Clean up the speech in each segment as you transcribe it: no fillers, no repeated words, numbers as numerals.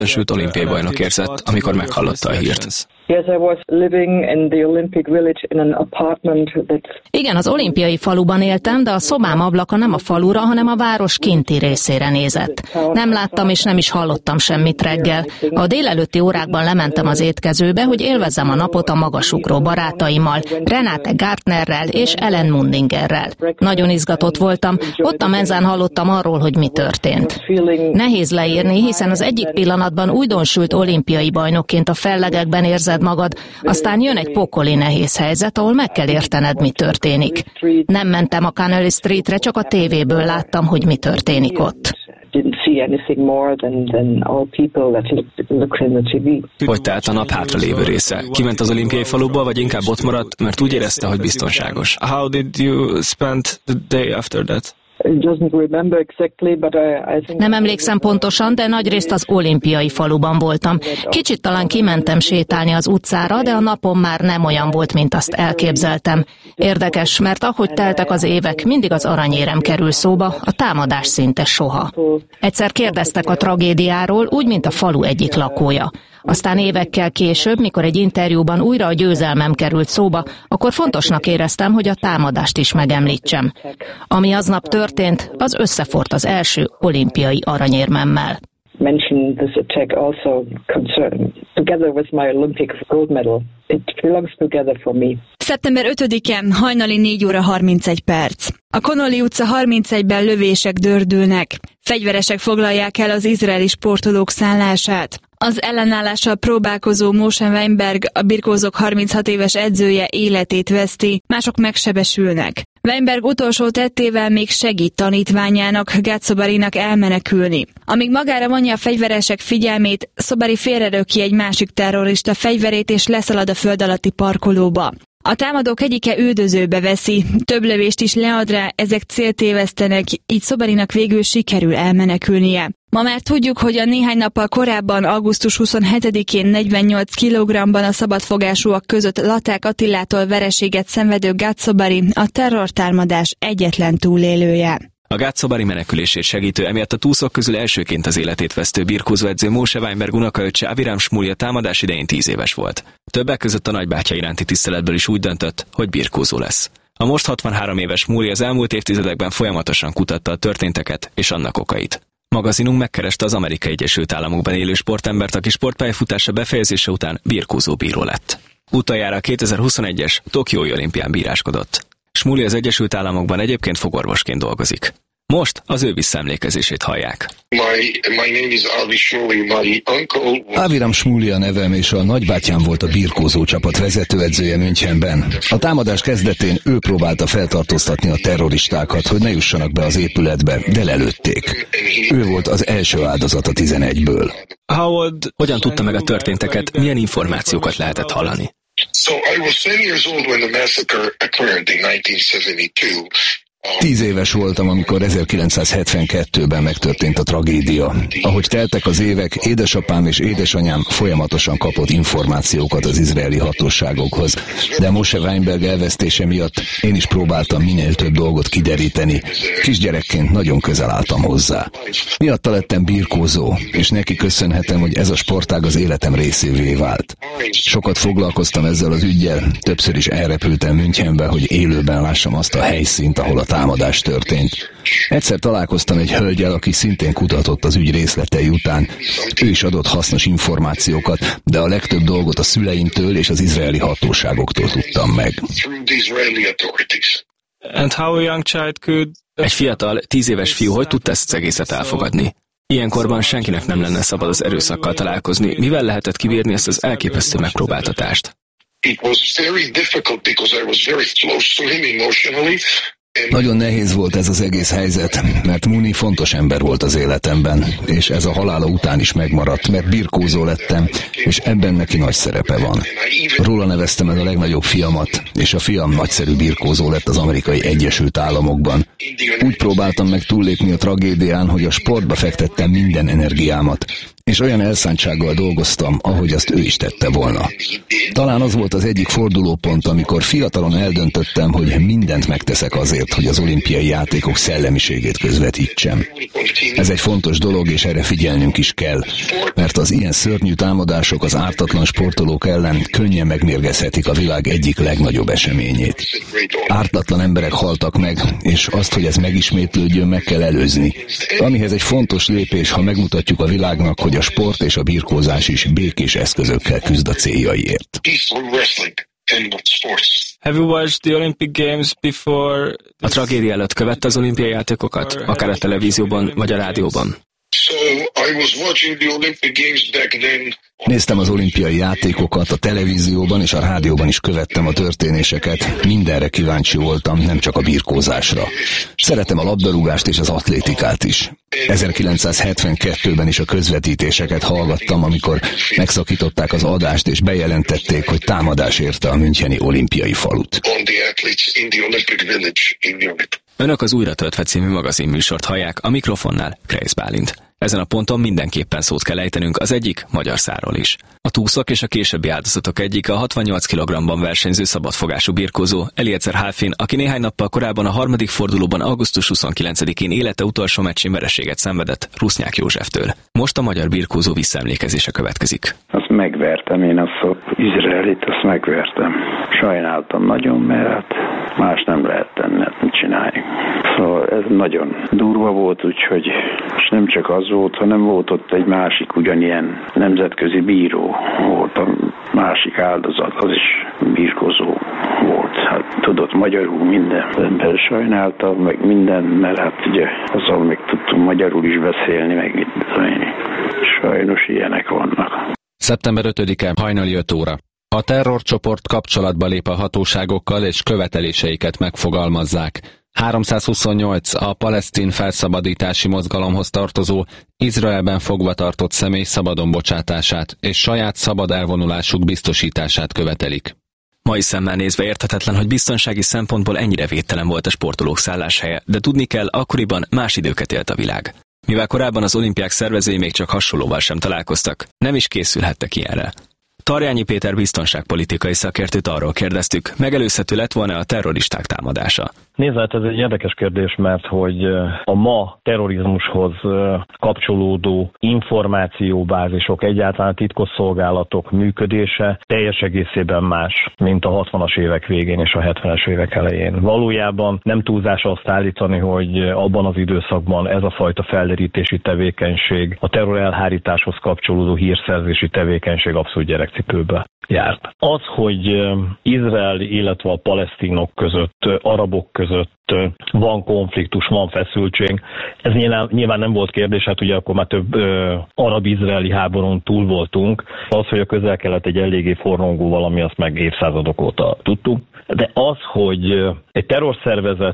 Sőt, olimpiai bajnok érzett, amikor meghallotta a hírt. Igen, az olimpiai faluban éltem, de a szobám ablaka nem a falura, hanem a város kinti részére nézett. Nem láttam és nem is hallottam semmit reggel. A délelőtti órákban lementem az étkezőbe, hogy élvezzem a napot a magasugró barátaimmal, Renate Gartnerrel és Ellen Mundingerrel. Nagyon izgatott voltam, ott a menzán hallottam arról, hogy mi történt. Nehéz leírni, hiszen az egyik pillanatban újdonsült olimpiai bajnokként a fellegekben érzed magad, aztán jön egy pokoli nehéz helyzet, ahol meg kell értened, mi történik. Nem mentem a Connelly Streetre, csak a tévéből láttam, hogy mi történik ott. Hogy telt a nap hátralévő része? Kiment az olimpiai faluba, vagy inkább ott maradt, mert úgy érezte, hogy biztonságos? How did you spend the day after that? Nem emlékszem pontosan, de nagyrészt az olimpiai faluban voltam. Kicsit talán kimentem sétálni az utcára, de a napom már nem olyan volt, mint azt elképzeltem. Érdekes, mert ahogy teltek az évek, mindig az aranyérem kerül szóba, a támadás szinte soha. Egyszer kérdeztek a tragédiáról, úgy, mint a falu egyik lakója. Aztán évekkel később, mikor egy interjúban újra a győzelmem került szóba, akkor fontosnak éreztem, hogy a támadást is megemlítsem. Ami aznap történt, az összefort az első olimpiai aranyérmemmel. Szeptember 5-e, hajnali 4 óra 31 perc. A Connolly utca 31-ben lövések dördülnek. Fegyveresek foglalják el az izraeli sportolók szállását. Az ellenállással próbálkozó Moshe Weinberg, a birkózók 36 éves edzője életét veszti, mások megsebesülnek. Weinberg utolsó tettével még segít tanítványának, Gad Sobarinak elmenekülni. Amíg magára vonja a fegyveresek figyelmét, Sobari félreröki egy másik terrorista fegyverét és leszalad a föld alatti parkolóba. A támadók egyike üldözőbe veszi, több lövést is lead rá, ezek céltévesztenek, így Sobarinak végül sikerül elmenekülnie. Ma már tudjuk, hogy a néhány nappal korábban, augusztus 27-én 48 kg-ban a szabadfogásúak között Laták Attilától vereséget szenvedő Gad Sobari a terrortámadás egyetlen túlélője. A Gad Sobari menekülését segítő, emiatt a túszok közül elsőként az életét vesztő birkózóedző Moshe Weinberg unokaöccse Aviram Shmuley a támadás idején 10 éves volt. Többek között a nagybátyja iránti tiszteletből is úgy döntött, hogy birkózó lesz. A most 63 éves Shmuley az elmúlt évtizedekben folyamatosan kutatta a történteket és annak okait. Magazinunk megkereste az Amerikai Egyesült Államokban élő sportembert, aki sportpályafutása befejezése után birkózó bíró lett. Utoljára a 2021-es Tokiói olimpián bíráskodott. Shmuley az Egyesült Államokban egyébként fogorvosként dolgozik. Most az ő visszaemlékezését hallják. Aviram Shmuley a nevem, és a nagybátyám volt a birkózó csapat vezetőedzője Münchenben. A támadás kezdetén ő próbálta feltartóztatni a terroristákat, hogy ne jussanak be az épületbe, de lelőtték. Ő volt az első áldozat a 11-ből. Hogyan tudta meg a történteket, milyen információkat lehetett hallani? So I was 10 years old when the massacre occurred in 1972. 10 éves voltam, amikor 1972-ben megtörtént a tragédia. Ahogy teltek az évek, édesapám és édesanyám folyamatosan kapott információkat az izraeli hatóságokhoz. De Moshe Weinberg elvesztése miatt én is próbáltam minél több dolgot kideríteni. Kisgyerekként nagyon közel álltam hozzá. Miatta lettem birkózó, és neki köszönhetem, hogy ez a sportág az életem részévé vált. Sokat foglalkoztam ezzel az üggyel, többször is elrepültem Münchenbe, hogy élőben lássam azt a helyszínt, ahol a támadás történt. Egyszer találkoztam egy hölgyel, aki szintén kutatott az ügy részletei után. Ő is adott hasznos információkat, de a legtöbb dolgot a szüleimtől és az izraeli hatóságoktól tudtam meg. Egy fiatal, 10 éves fiú hogy tudta ezt az egészet elfogadni? Ilyenkorban senkinek nem lenne szabad az erőszakkal találkozni. Mivel lehetett kibírni ezt az elképesztő megpróbáltatást? Nagyon nehéz volt ez az egész helyzet, mert Muni fontos ember volt az életemben, és ez a halála után is megmaradt, mert birkózó lettem, és ebben neki nagy szerepe van. Róla neveztem el a legnagyobb fiamat, és a fiam nagyszerű birkózó lett az Amerikai Egyesült Államokban. Úgy próbáltam meg túllépni a tragédián, hogy a sportba fektettem minden energiámat, és olyan elszántsággal dolgoztam, ahogy azt ő is tette volna. Talán az volt az egyik fordulópont, amikor fiatalon eldöntöttem, hogy mindent megteszek azért, hogy az olimpiai játékok szellemiségét közvetítsem. Ez egy fontos dolog, és erre figyelnünk is kell, mert az ilyen szörnyű támadások az ártatlan sportolók ellen könnyen megmérgezhetik a világ egyik legnagyobb eseményét. Ártatlan emberek haltak meg, és azt, hogy ez megismétlődjön, meg kell előzni. Amihez egy fontos lépés, ha megmutatjuk a világnak, hogy a sport és a birkózás is békés eszközökkel küzd a céljaiért. Have you watched the Olympic Games before? A tragédia előtt követte az olimpiai játékokat, akár a televízióban vagy a rádióban? Néztem az olimpiai játékokat, a televízióban és a rádióban is követtem a történéseket. Mindenre kíváncsi voltam, nem csak a birkózásra. Szeretem a labdarúgást és az atlétikát is. 1972-ben is a közvetítéseket hallgattam, amikor megszakították az adást és bejelentették, hogy támadás érte a müncheni olimpiai falut. Önök az Újra töltve című magazinműsort hallják, a mikrofonnál Kreisz Bálint. Ezen a ponton mindenképpen szót kell ejtenünk az egyik magyar szárról is. A túszok és a későbbi áldozatok egyik a 68 kg-ban versenyző szabadfogású birkózó, Eliezer Halfin, aki néhány nappal korábban a harmadik fordulóban augusztus 29-én élete utolsó meccsén vereséget szenvedett Rusnyák Józseftől. Most a magyar birkózó visszaemlékezése következik. Azt megvertem, én azt Izraelit, azt megvertem. Sajnáltam nagyon, mert más nem lehet tenni, mit csináljuk. Szóval ez nagyon durva volt, úgyhogy és nem csak az volt, hanem volt ott egy másik ugyanilyen nemzetközi bíró volt, a másik áldozat, az is birkózó volt. Hát tudott magyarul minden ember sajnálta, meg minden, mert hát ugye azzal meg tudtunk magyarul is beszélni, meg mit sajnos ilyenek vannak. Szeptember 5-e hajnali 5 óra. A terrorcsoport kapcsolatba lép a hatóságokkal és követeléseiket megfogalmazzák. 328 a palesztin felszabadítási mozgalomhoz tartozó, Izraelben fogva tartott személy szabadon bocsátását és saját szabad elvonulásuk biztosítását követelik. Mai szemmel nézve érthetetlen, hogy biztonsági szempontból ennyire védtelen volt a sportolók szálláshelye, de tudni kell, akkoriban más időket élt a világ. Mivel korábban az olimpiák szervezői még csak hasonlóval sem találkoztak, nem is készülhettek ilyenre. Tarjányi Péter biztonságpolitikai szakértőt arról kérdeztük, megelőzhető lett volna a terroristák támadása. Nézd, hát ez egy érdekes kérdés, mert hogy a ma terrorizmushoz kapcsolódó információbázisok, egyáltalán titkosszolgálatok működése teljes egészében más, mint a 60-as évek végén és a 70-es évek elején. Valójában nem túlzás azt állítani, hogy abban az időszakban ez a fajta felderítési tevékenység, a terrorelhárításhoz kapcsolódó hírszerzési tevékenység abszolút gyerekcipőbe járt. Az, hogy Izrael, illetve a palesztinok között, arabok között van konfliktus, van feszültség, ez nyilván nem volt kérdés, hát ugye akkor már több arab-izraeli háborún túl voltunk. Az, hogy a Közel-Kelet egy eléggé forrongó valami, azt meg évszázadok óta tudtuk. De az, hogy egy terrorszervezet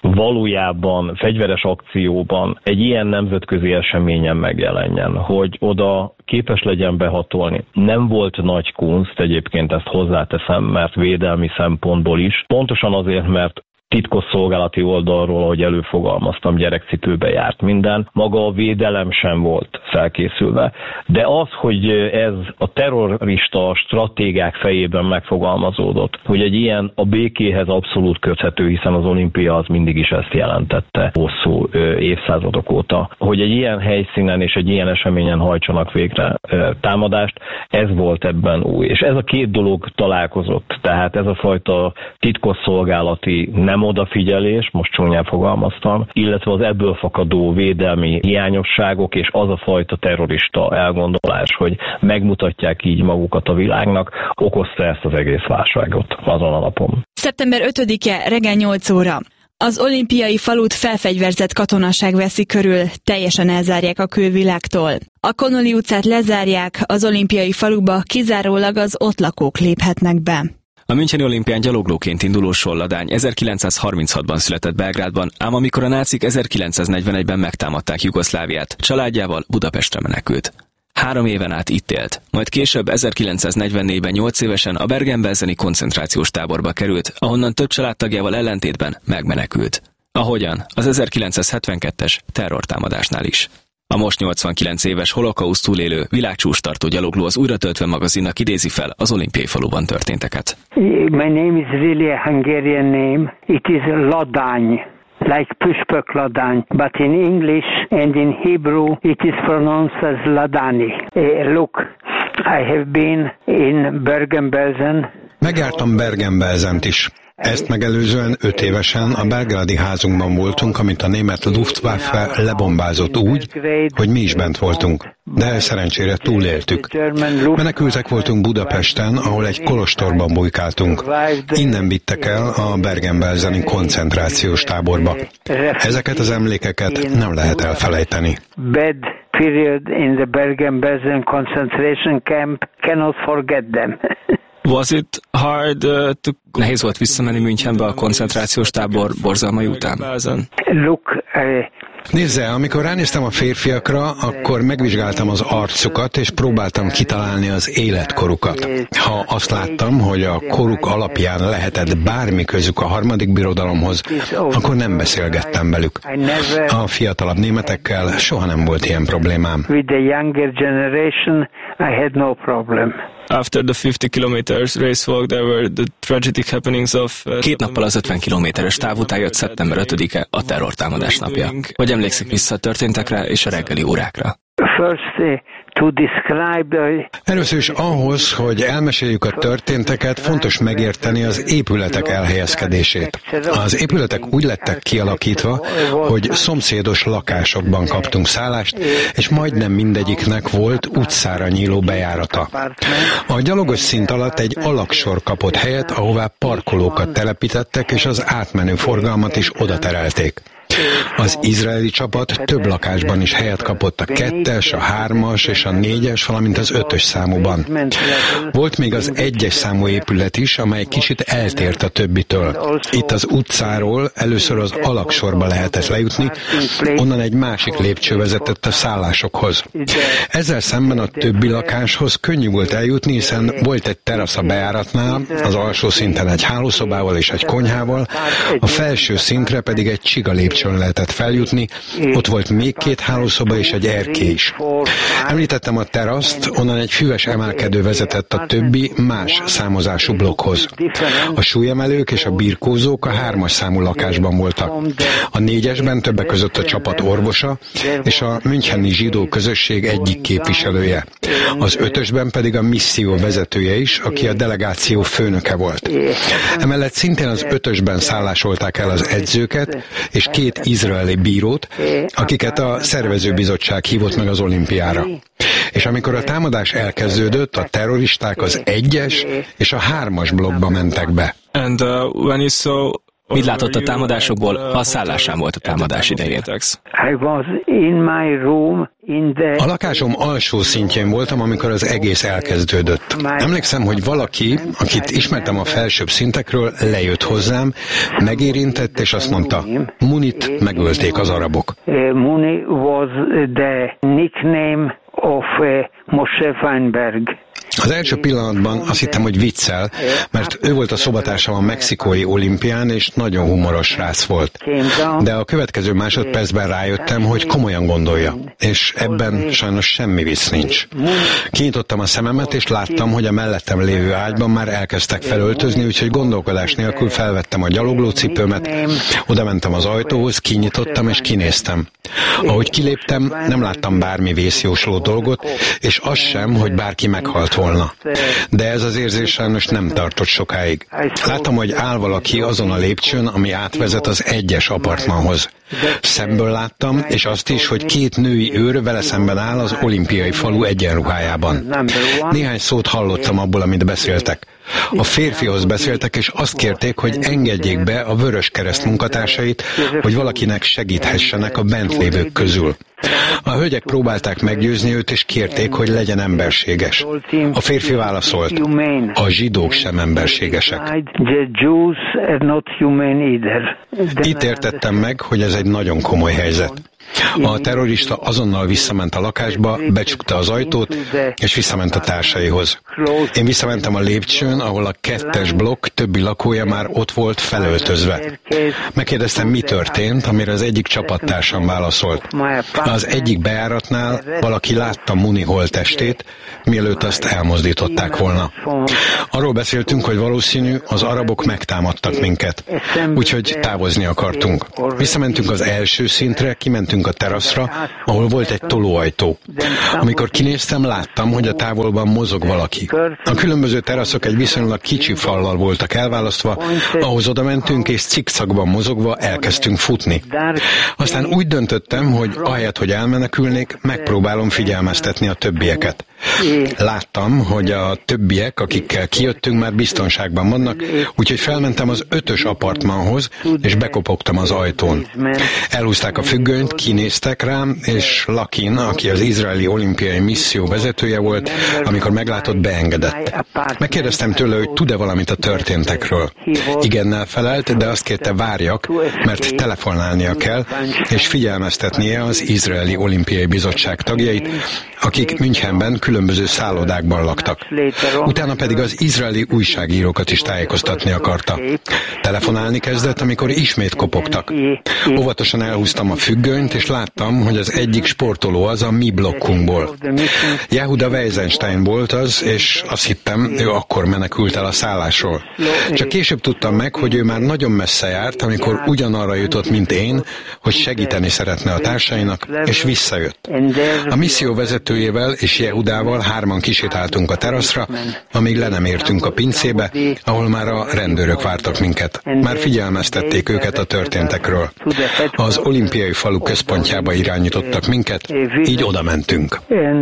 valójában fegyveres akcióban egy ilyen nemzetközi eseményen megjelenjen, hogy oda képes legyen behatolni. Nem volt nagy kunst, egyébként ezt hozzáteszem, mert védelmi szempontból is. Pontosan azért, mert titkosszolgálati oldalról, ahogy előfogalmaztam, gyerekcipőbe járt minden. Maga a védelem sem volt felkészülve. De az, hogy ez a terrorista stratégák fejében megfogalmazódott, hogy egy ilyen a békéhez abszolút köthető, hiszen az olimpia az mindig is ezt jelentette hosszú évszázadok óta, hogy egy ilyen helyszínen és egy ilyen eseményen hajtsanak végre támadást, ez volt ebben új. És ez a két dolog találkozott. Tehát ez a fajta titkosszolgálati nem odafigyelés, most csúnyán fogalmaztam, illetve az ebből fakadó védelmi hiányosságok és az a fajta terrorista elgondolás, hogy megmutatják így magukat a világnak, okozta ezt az egész válságot azon a napon. Szeptember 5-e reggel 8 óra. Az olimpiai falut felfegyverzett katonaság veszi körül, teljesen elzárják a külvilágtól. A Connolly utcát lezárják, az olimpiai faluba kizárólag az ott lakók léphetnek be. A müncheni olimpián gyaloglóként induló Solladány 1936-ban született Belgrádban, ám amikor a nácik 1941-ben megtámadták Jugoszláviát, családjával Budapestre menekült. 3 éven át itt élt, majd később 1944-ben 8 évesen a Bergen-Belseni koncentrációs táborba került, ahonnan több családtagjával ellentétben megmenekült. Ahogyan az 1972-es terrortámadásnál is. A most 89 éves holokauszt túlélő, világcsúcstartó gyalogló az Újra töltve magazinnak idézi fel az olimpiai faluban történteket. My name is really a Hungarian name. It is Ladany, like Püspök Ladany, but in English and in Hebrew it is pronounced as Ladani. Look, I have been in Bergen-Belsen. Megjártam Bergen-Belsent is. Ezt megelőzően 5 évesen a belgrádi házunkban voltunk, amit a német Luftwaffe lebombázott úgy, hogy mi is bent voltunk. De szerencsére túléltük. Menekültek voltunk Budapesten, ahol egy kolostorban bujkáltunk. Innen vittek el a Bergen-Belseni koncentrációs táborba. Ezeket az emlékeket nem lehet elfelejteni. Period in the Bergen-Belsen concentration camp, cannot forget them. Was it hard Nehéz volt visszamenni Münchenbe a koncentrációs tábor borzalmai után? Look, Nézze, amikor ránéztem a férfiakra, akkor megvizsgáltam az arcukat, és próbáltam kitalálni az életkorukat. Ha azt láttam, hogy a koruk alapján lehetett bármi közük a harmadik birodalomhoz, akkor nem beszélgettem velük. A fiatalabb németekkel soha nem volt ilyen problémám. With the younger generation, I had no problem. After the 50 kilometers race walk, there were the tragic happenings of... 2 nappal az 50 kilométeres táv után jött szeptember 5-e, a terrortámadás napja. Hogy emlékszik vissza a történtekre és a reggeli órákra? Először is ahhoz, hogy elmeséljük a történteket, fontos megérteni az épületek elhelyezkedését. Az épületek úgy lettek kialakítva, hogy szomszédos lakásokban kaptunk szállást, és majdnem mindegyiknek volt utcára nyíló bejárata. A gyalogos szint alatt egy alaksor kapott helyet, ahová parkolókat telepítettek, és az átmenő forgalmat is oda terelték. Az izraeli csapat több lakásban is helyet kapott a 2-es, a 3-as és a 4-es, valamint az 5-ös számúban. Volt még az 1-es számú épület is, amely kicsit eltért a többitől. Itt az utcáról először az alaksorba lehetett lejutni, onnan egy másik lépcső vezetett a szállásokhoz. Ezzel szemben a többi lakáshoz könnyű volt eljutni, hiszen volt egy terasz a bejáratnál, az alsó szinten egy hálószobával és egy konyhával, a felső szintre pedig egy csiga lépcsőn lehetett feljutni, ott volt még 2 hálószoba és egy erkély is. Említettem a teraszt, onnan egy füves emelkedő vezetett a többi más számozású blokkhoz. A súlyemelők és a birkózók a 3-as számú lakásban voltak. A 4-esben többek között a csapat orvosa és a müncheni zsidó közösség egyik képviselője. Az 5-ösben pedig a misszió vezetője is, aki a delegáció főnöke volt. Emellett szintén az 5-ösben szállásolták el az edzőket, és 2 izraeli bírót, akiket a szervezőbizottság hívott meg az olimpiára. És amikor a támadás elkezdődött, a terroristák az 1-es és a 3-as blokkba mentek be. Mit látott a támadásokból, ha a szállásán volt a támadás idején? A lakásom alsó szintjén voltam, amikor az egész elkezdődött. Emlékszem, hogy valaki, akit ismertem a felsőbb szintekről, lejött hozzám, megérintett, és azt mondta, Munit megölték az arabok. Muni was the nickname of Moshe Feinberg. Az első pillanatban azt hittem, hogy viccel, mert ő volt a szobatársam a mexikói olimpián, és nagyon humoros srác volt. De a következő másodpercben rájöttem, hogy komolyan gondolja, és ebben sajnos semmi vicc nincs. Kinyitottam a szememet, és láttam, hogy a mellettem lévő ágyban már elkezdtek felöltözni, úgyhogy gondolkodás nélkül felvettem a gyaloglócipőmet, oda mentem az ajtóhoz, kinyitottam és kinéztem. Ahogy kiléptem, nem láttam bármi vészjósló dolgot, és az sem, hogy bárki meghalt volna. De ez az érzés sajnos nem tartott sokáig. Láttam, hogy áll valaki azon a lépcsőn, ami átvezet az 1-es apartmanhoz. Szemből láttam, és azt is, hogy 2 női őr vele szemben áll az olimpiai falu egyenruhájában. Néhány szót hallottam abból, amit beszéltek. A férfihoz beszéltek, és azt kérték, hogy engedjék be a Vöröskereszt munkatársait, hogy valakinek segíthessenek a bent lévők közül. A hölgyek próbálták meggyőzni őt, és kérték, hogy legyen emberséges. A férfi válaszolt, a zsidók sem emberségesek. Itt értettem meg, hogy ez egy nagyon komoly helyzet. A terrorista azonnal visszament a lakásba, becsukta az ajtót, és visszament a társaihoz. Én visszamentem a lépcsőn, ahol a 2. blokk többi lakója már ott volt felöltözve. Megkérdeztem, mi történt, amire az egyik csapattársam válaszolt. Az egyik bejáratnál valaki látta Muni holttestét, mielőtt azt elmozdították volna. Arról beszéltünk, hogy valószínű, az arabok megtámadtak minket, úgyhogy távozni akartunk. Visszamentünk az első szintre, kimentünk a teraszra, ahol volt egy tolóajtó. Amikor kinéztem, láttam, hogy a távolban mozog valaki. A különböző teraszok egy viszonylag kicsi fallal voltak elválasztva, ahhoz oda mentünk, és cikcakban mozogva elkezdtünk futni. Aztán úgy döntöttem, hogy ahelyett, hogy elmenekülnék, megpróbálom figyelmeztetni a többieket. Láttam, hogy a többiek, akikkel kijöttünk, már biztonságban vannak, úgyhogy felmentem az 5. apartmanhoz, és bekopogtam az ajtón. Elhúzták a függönyt, kinéztek rám, és Lakin, aki az izraeli olimpiai misszió vezetője volt, amikor meglátott, beengedett. Megkérdeztem tőle, hogy tud-e valamit a történtekről. Igennel felelt, de azt kérte, várjak, mert telefonálnia kell, és figyelmeztetnie az izraeli olimpiai bizottság tagjait, akik Münchenben különböző szállodákban laktak. Utána pedig az izraeli újságírókat is tájékoztatni akarta. Telefonálni kezdett, amikor ismét kopogtak. Óvatosan elhúztam a függönyt, és láttam, hogy az egyik sportoló az a mi blokkunkból. Yehuda Weizenstein volt az, és azt hittem, ő akkor menekült el a szállásról. Csak később tudtam meg, hogy ő már nagyon messze járt, amikor ugyanarra jutott, mint én, hogy segíteni szeretne a társainak, és visszajött. A misszió vezetőjével és Yehudával hárman kisétáltunk a teraszra, amíg le nem értünk a pincébe, ahol már a rendőrök vártak minket. Már figyelmeztették őket a történtekről. Az olimpiai falu központjába irányítottak minket, így oda mentünk.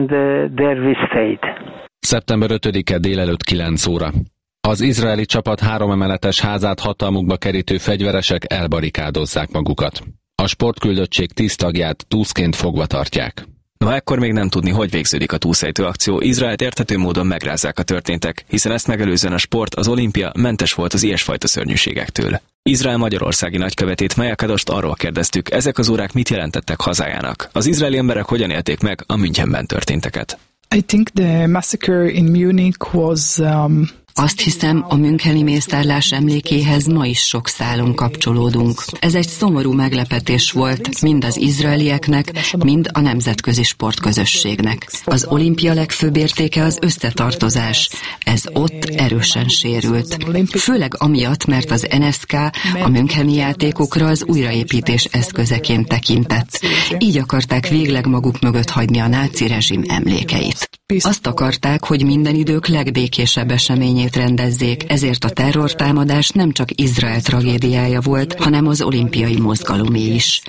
Szeptember 5-e délelőtt 9 óra. Az izraeli csapat 3 emeletes házát hatalmukba kerítő fegyveresek elbarikádozzák magukat. A sportküldöttség 10 tagját túszként fogva tartják. Ma ekkor még nem tudni, hogy végződik a túlszejtő akció. Izraelt érthető módon megrázzák a történtek, hiszen ezt megelőzően a sport, az olimpia mentes volt az ilyesfajta szörnyűségektől. Izrael magyarországi nagykövetét, Maja Kadost arról kérdeztük, ezek az órák mit jelentettek hazájának. Az izraeli emberek hogyan élték meg a Münchenben történteket. I think the massacre in Munich was Azt hiszem, a müncheni mészárlás emlékéhez ma is sok szálon kapcsolódunk. Ez egy szomorú meglepetés volt mind az izraelieknek, mind a nemzetközi sportközösségnek. Az olimpia legfőbb értéke az összetartozás. Ez ott erősen sérült. Főleg amiatt, mert az NSK a müncheni játékokra az újraépítés eszközeként tekintett. Így akarták végleg maguk mögött hagyni a náci rezsim emlékeit. Azt akarták, hogy minden idők legbékésebb eseményét rendezzék, ezért a terrortámadás nem csak Izrael tragédiája volt, hanem az olimpiai mozgalomé is.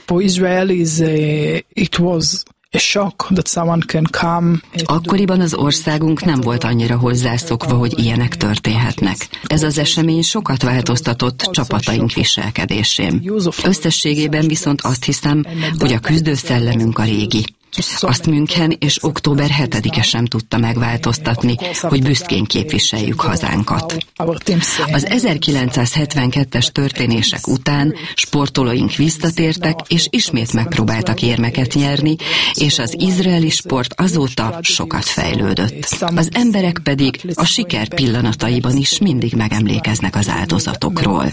Akkoriban az országunk nem volt annyira hozzászokva, hogy ilyenek történhetnek. Ez az esemény sokat változtatott csapataink viselkedésén. Összességében viszont azt hiszem, hogy a küzdőszellemünk a régi. Azt München és október 7-e sem tudta megváltoztatni, hogy büszkén képviseljük hazánkat. Az 1972-es történések után sportolóink visszatértek, és ismét megpróbáltak érmeket nyerni, és az izraeli sport azóta sokat fejlődött. Az emberek pedig a siker pillanataiban is mindig megemlékeznek az áldozatokról.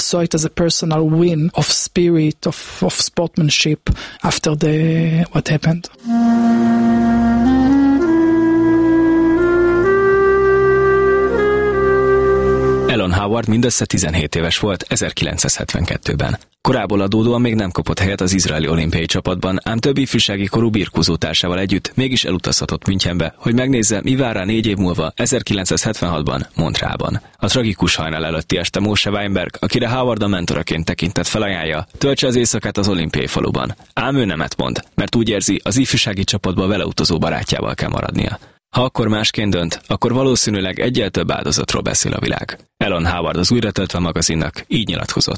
Elon Howard mindössze 17 éves volt 1972-ben. Korából adódóan még nem kapott helyet az izraeli olimpiai csapatban, ám több ifjúsági korú birkózó társával együtt mégis elutazhatott Münchenbe, hogy megnézze, mi vár rá 4 év múlva 1976-ban Montrealban. A tragikus hajnal előtti este Moshe Weinberg, akire Howard a mentoraként tekintett, felajánlja, töltse az éjszakát az olimpiai faluban. Ám ő nemet mond, mert úgy érzi, az ifjúsági csapatba vele utazó barátjával kell maradnia. Ha akkor másként dönt, akkor valószínűleg egyel több áldozatról beszél a világ. Elon Howard az Újratöltve magazinnak így nyilatkozott.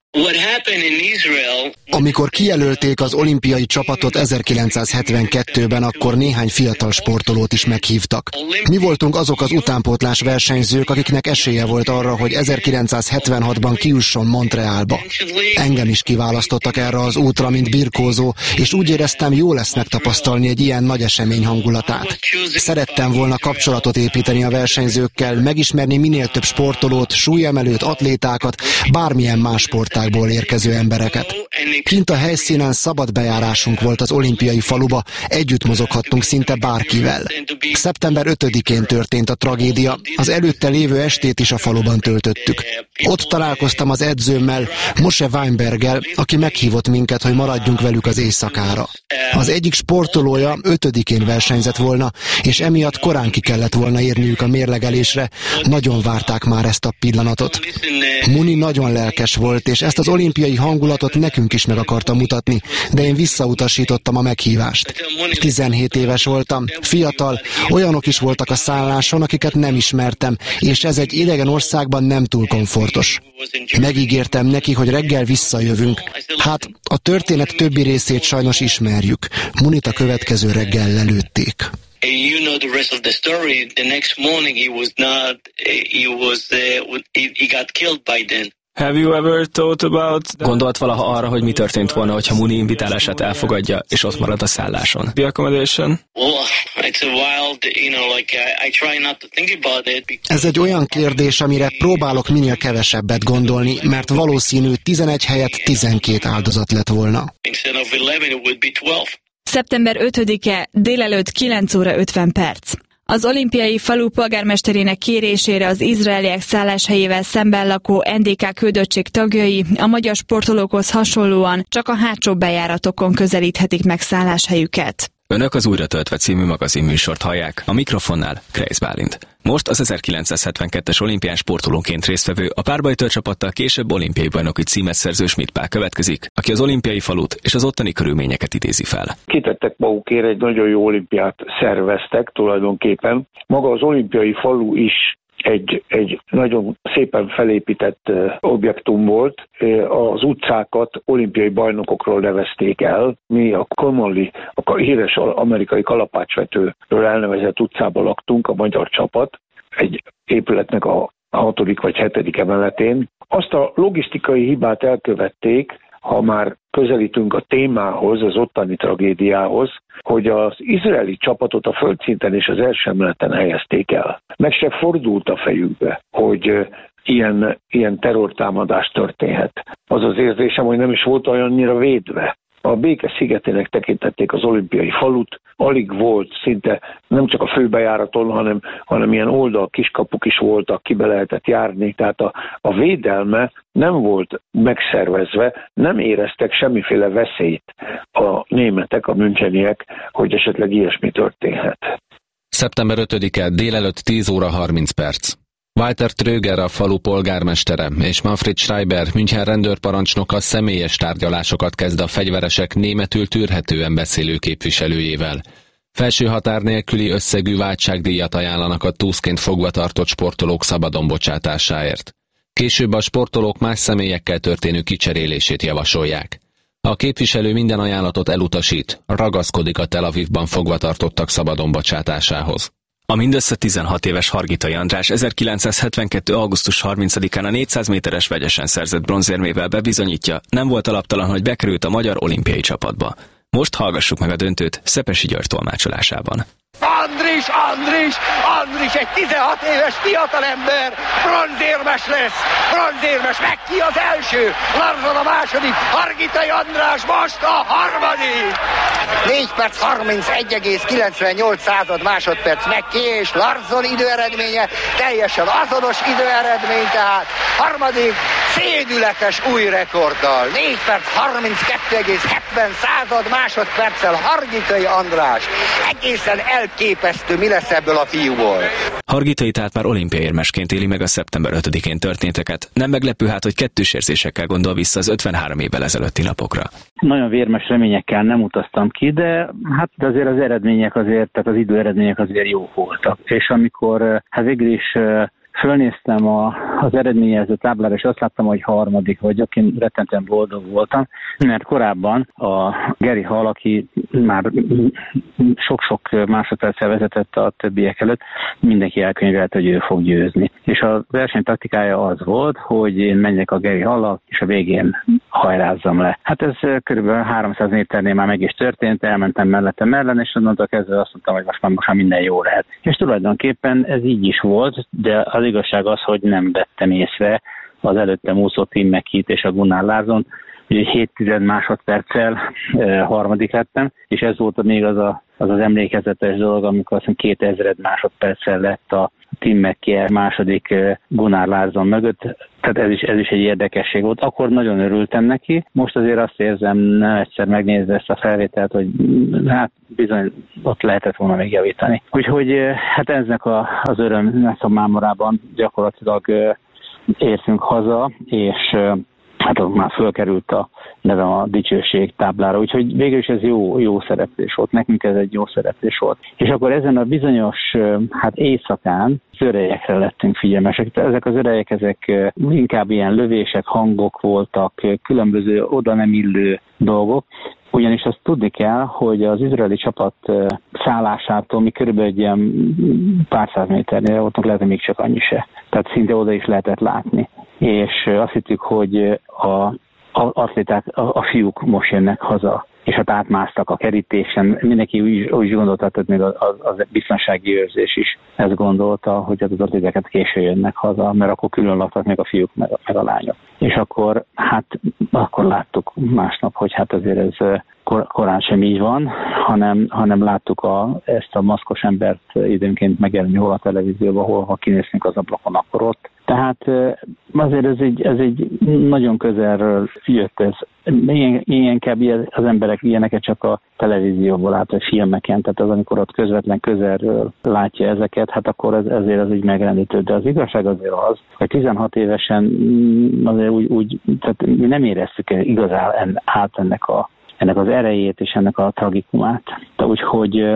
Amikor kijelölték az olimpiai csapatot 1972-ben, akkor néhány fiatal sportolót is meghívtak. Mi voltunk azok az utánpótlás versenyzők, akiknek esélye volt arra, hogy 1976-ban kijusson Montrealba. Engem is kiválasztottak erre az útra, mint birkózó, és úgy éreztem, jó lesz megtapasztalni egy ilyen nagy esemény hangulatát. Szerettem volna kapcsolatot építeni a versenyzőkkel, megismerni minél több sportolót, súlyemelőt, atlétákat, bármilyen más sportágból érkező embereket. Kint a helyszínen szabad bejárásunk volt az olimpiai faluba, együtt mozoghattunk szinte bárkivel. Szeptember 5-én történt a tragédia, az előtte lévő estét is a faluban töltöttük. Ott találkoztam az edzőmmel, Moshe Weinberggel, aki meghívott minket, hogy maradjunk velük az éjszakára. Az egyik sportolója 5-én versenyzett volna, és emiatt korán ki kellett volna érniük a mérlegelésre, nagyon várták már ezt a pillanatot. Muni nagyon lelkes volt, és ezt az olimpiai hangulatot nekünk is meg akarta mutatni, de én visszautasítottam a meghívást. 17 éves voltam, fiatal, olyanok is voltak a szálláson, akiket nem ismertem, és ez egy idegen országban nem túl komfortos. Megígértem neki, hogy reggel visszajövünk. Hát, a történet többi részét sajnos ismerjük. Munit a következő reggel lelőtték. You know the rest of the story. The next morning he got killed by then. Have you ever thought about that? Gondolt valaha arra, hogy mi történt volna, hogyha Muni invitálását elfogadja, és ott marad a szálláson? The accommodation? Ez egy olyan kérdés, amire próbálok minél kevesebbet gondolni, mert valószínű 11 helyett 12 áldozat lett volna. Szeptember 5-e, délelőtt 9 óra 50 perc. Az olimpiai falu polgármesterének kérésére az izraeliek szálláshelyével szemben lakó NDK küldöttség tagjai a magyar sportolókhoz hasonlóan csak a hátsó bejáratokon közelíthetik meg szálláshelyüket. Önök az Újra töltve című magazinműsort hallják, a mikrofonnál Kreisz Bálint. Most az 1972-es olimpián sportolóként résztvevő, a párbajtőr csapattal később olimpiai bajnoki címet szerző Schmidt Pál következik, aki az olimpiai falut és az ottani körülményeket idézi fel. Kitettek magukért, egy nagyon jó olimpiát szerveztek tulajdonképpen. Maga az olimpiai falu is egy nagyon szépen felépített objektum volt. Az utcákat olimpiai bajnokokról nevezték el. Mi a Connolly, a híres amerikai kalapácsvetőről elnevezett utcában laktunk, a magyar csapat, egy épületnek a 6. vagy 7. emeletén. Azt a logisztikai hibát elkövették, ha már közelítünk a témához, az ottani tragédiához, hogy az izraeli csapatot a földszinten és az első emeleten helyezték el. Meg se fordult a fejükbe, hogy ilyen terrortámadás történhet. Az az érzésem, hogy nem is volt olyannyira védve. A Béke szigetének tekintették az olimpiai falut, alig volt szinte nem csak a főbejáraton, hanem ilyen oldal kiskapuk is voltak, kibe lehetett járni, tehát a védelme nem volt megszervezve, nem éreztek semmiféle veszélyt a németek, a müncheniek, hogy esetleg ilyesmi történhet. Szeptember 5-e, délelőtt 10 óra 30 perc. Walter Tröger, a falu polgármestere, és Manfred Schreiber, München rendőrparancsnoka személyes tárgyalásokat kezd a fegyveresek németül tűrhetően beszélő képviselőjével. Felső határ nélküli összegű váltságdíjat ajánlanak a túszként fogva tartott sportolók szabadon bocsátásáért. Később a sportolók más személyekkel történő kicserélését javasolják. A képviselő minden ajánlatot elutasít, ragaszkodik a Tel Avivban fogva tartottak szabadon bocsátásához. A mindössze 16 éves Hargitai András 1972. augusztus 30-án a 400 méteres vegyesen szerzett bronzérmével bebizonyítja, nem volt alaptalan, hogy bekerült a magyar olimpiai csapatba. Most hallgassuk meg a döntőt Szepesi György tolmácsolásában. Andris, egy 16 éves fiatalember, bronzérmes lesz, meg ki az első, Larzon a második, Hargitai András most a harmadik. 4 perc 31,98 másodperc McKay és Larzon időeredménye, teljesen azonos időeredmény, tehát harmadik, szédületes új rekorddal, 4 perc 32,70 másodperccel Hargitai András. Egészen elképesztő, mi lesz ebből a fiúból. Hargitai tehát már olimpiaérmesként éli meg a szeptember 5-én történteket. Nem meglepő hát, hogy kettős érzésekkel gondol vissza az 53 évvel ezelőtti napokra. Nagyon vérmes reményekkel nem utaztam ki, de hát azért az eredmények azért, tehát az időeredmények azért jók voltak. És amikor végül is fölnéztem az eredményjelző táblára, és azt láttam, hogy harmadik vagyok, én rettentően boldog voltam, mert korábban a Geri Hall, aki már sok-sok másodperccel vezetett a többiek előtt, mindenki elkönyvelt, hogy ő fog győzni. És a verseny taktikája az volt, hogy én menjek a Geri Hallal, és a végén hajrázzam le. Hát ez körülbelül 300 méternél már meg is történt, elmentem mellettem ellen, és onnantól kezdve azt mondtam, hogy most már minden jó lehet. És tulajdonképpen ez így is volt, de az igazság az, hogy nem vettem észre az előttem úszó Tim McKeith és a Gunnar Larsson, hogy 7 másodperccel harmadik lettem, és ez volt még az emlékezetes dolog, amikor azt hiszem 2000 másodperccel lett a Tim McKeith második Gunnar Larsson mögött, tehát ez is egy érdekesség volt. Akkor nagyon örültem neki, most azért azt érzem, nem egyszer megnézve ezt a felvételt, hogy hát bizony ott lehetett volna még javítani. Úgyhogy hát ennek az örömnek a mámorában gyakorlatilag értünk haza, és hát már fölkerült a nevem a dicsőség táblára, úgyhogy végül is ez jó szereplés volt, nekünk ez egy jó szereplés volt. És akkor ezen a bizonyos éjszakán az örejekre lettünk figyelmesek. Ezek az örejek, ezek inkább ilyen lövések, hangok voltak, különböző oda nem illő dolgok, ugyanis azt tudni kell, hogy az izraeli csapat szállásától mi körülbelül egy ilyen pár száz méternél voltunk, lehet, még csak annyi se. Tehát szinte oda is lehetett látni. És azt hittük, hogy az atléták, a fiúk most jönnek haza, és hát átmásztak a kerítésen. Mindenki úgy gondolta, hogy még az biztonsági őrzés is ezt gondolta, hogy az atlétákat késő jönnek haza, mert akkor külön laktak még a fiúk meg a lányok. És akkor láttuk másnap, hogy hát azért ez korán sem így van, hanem láttuk ezt a maszkos embert időnként megjelenni hol a televízióban, hol kinéznénk az ablakon, akkor ott. Tehát azért ez egy nagyon közelről jött ez. Inkább az emberek ilyeneket csak a televízióból lát, vagy filmeken, tehát az, amikor ott közvetlen közelről látja ezeket, hát akkor ezért az így megrendítő. De az igazság azért az, hogy 16 évesen azért úgy tehát mi nem éreztük igazán át ennek az erejét és ennek a tragikumát. Úgyhogy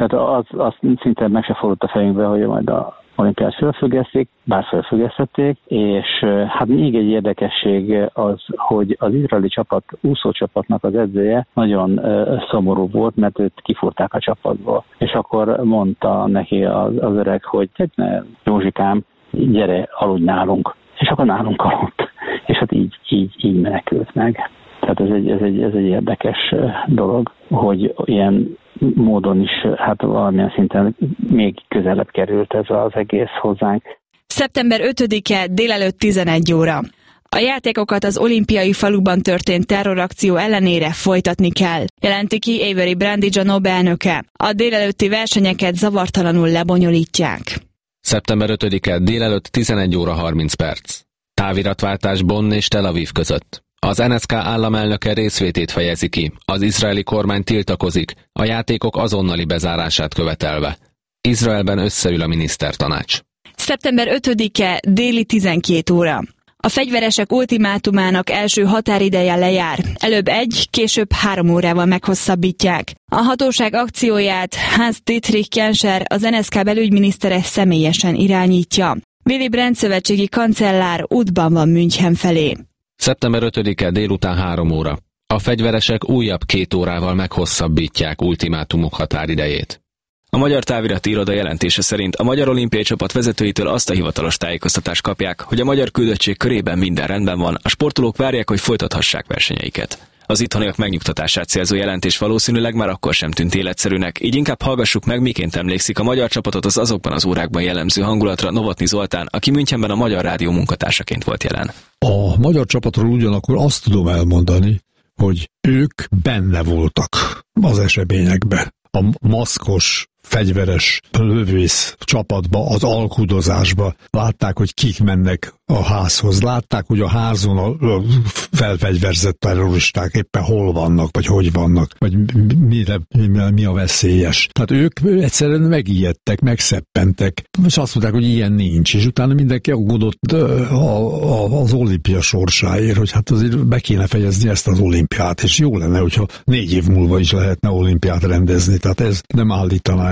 az szinte meg se fordult a fejünkbe, hogy majd a olimpiát felfüggesztik, bár felfüggesztették, és hát még egy érdekesség az, hogy az izraeli úszócsapatnak az edzője nagyon szomorú volt, mert őt kifúrták a csapatból. És akkor mondta neki az öreg, hogy Józsikám, gyere, aludj nálunk. És akkor nálunk aludt. És hát így menekült meg. Tehát ez egy érdekes dolog, hogy ilyen módon is, hát valamilyen szinten még közelebb került ez az egész hozzánk. Szeptember 5-e délelőtt 11 óra. A játékokat az olimpiai faluban történt terrorakció ellenére folytatni kell, jelenti ki Avery Brandage, a NOB elnöke. A délelőtti versenyeket zavartalanul lebonyolítják. Szeptember 5-e délelőtt 11 óra 30 perc. Táviratváltás Bonn és Tel Aviv között. Az NSK államelnöke részvétét fejezi ki, az izraeli kormány tiltakozik, a játékok azonnali bezárását követelve. Izraelben összeül a minisztertanács. Szeptember 5-e déli 12 óra. A fegyveresek ultimátumának első határideje lejár. Előbb 1, később 3 órával meghosszabbítják. A hatóság akcióját Hans-Dietrich Genscher, az NSK belügyminisztere személyesen irányítja. Willy Brandt szövetségi kancellár útban van München felé. Szeptember 5-e délután 3 óra. A fegyveresek újabb 2 órával meghosszabbítják ultimátumok határidejét. A Magyar Távirati Iroda jelentése szerint a Magyar Olimpiai Csapat vezetőitől azt a hivatalos tájékoztatást kapják, hogy a magyar küldöttség körében minden rendben van, a sportolók várják, hogy folytathassák versenyeiket. Az itthoniak megnyugtatását célzó jelentés valószínűleg már akkor sem tűnt életszerűnek, így inkább hallgassuk meg, miként emlékszik a magyar csapatot az azokban az órákban jellemző hangulatra Novotny Zoltán, aki Münchenben a Magyar Rádió munkatársaként volt jelen. A magyar csapatról ugyanakkor azt tudom elmondani, hogy ők benne voltak az eseményekben. A maszkos, fegyveres lövész csapatba, az alkudozásba. Látták, hogy kik mennek a házhoz. Látták, hogy a házon a felfegyverzett terroristák éppen hol vannak, vagy hogy vannak, vagy mi a veszélyes. Tehát ők egyszerűen megijedtek, megszeppentek, és azt mondták, hogy ilyen nincs. És utána mindenki aggódott az olimpia sorsáért, hogy hát azért be kéne fejezni ezt az olimpiát, és jó lenne, hogyha 4 év múlva is lehetne olimpiát rendezni. Tehát ez nem állítaná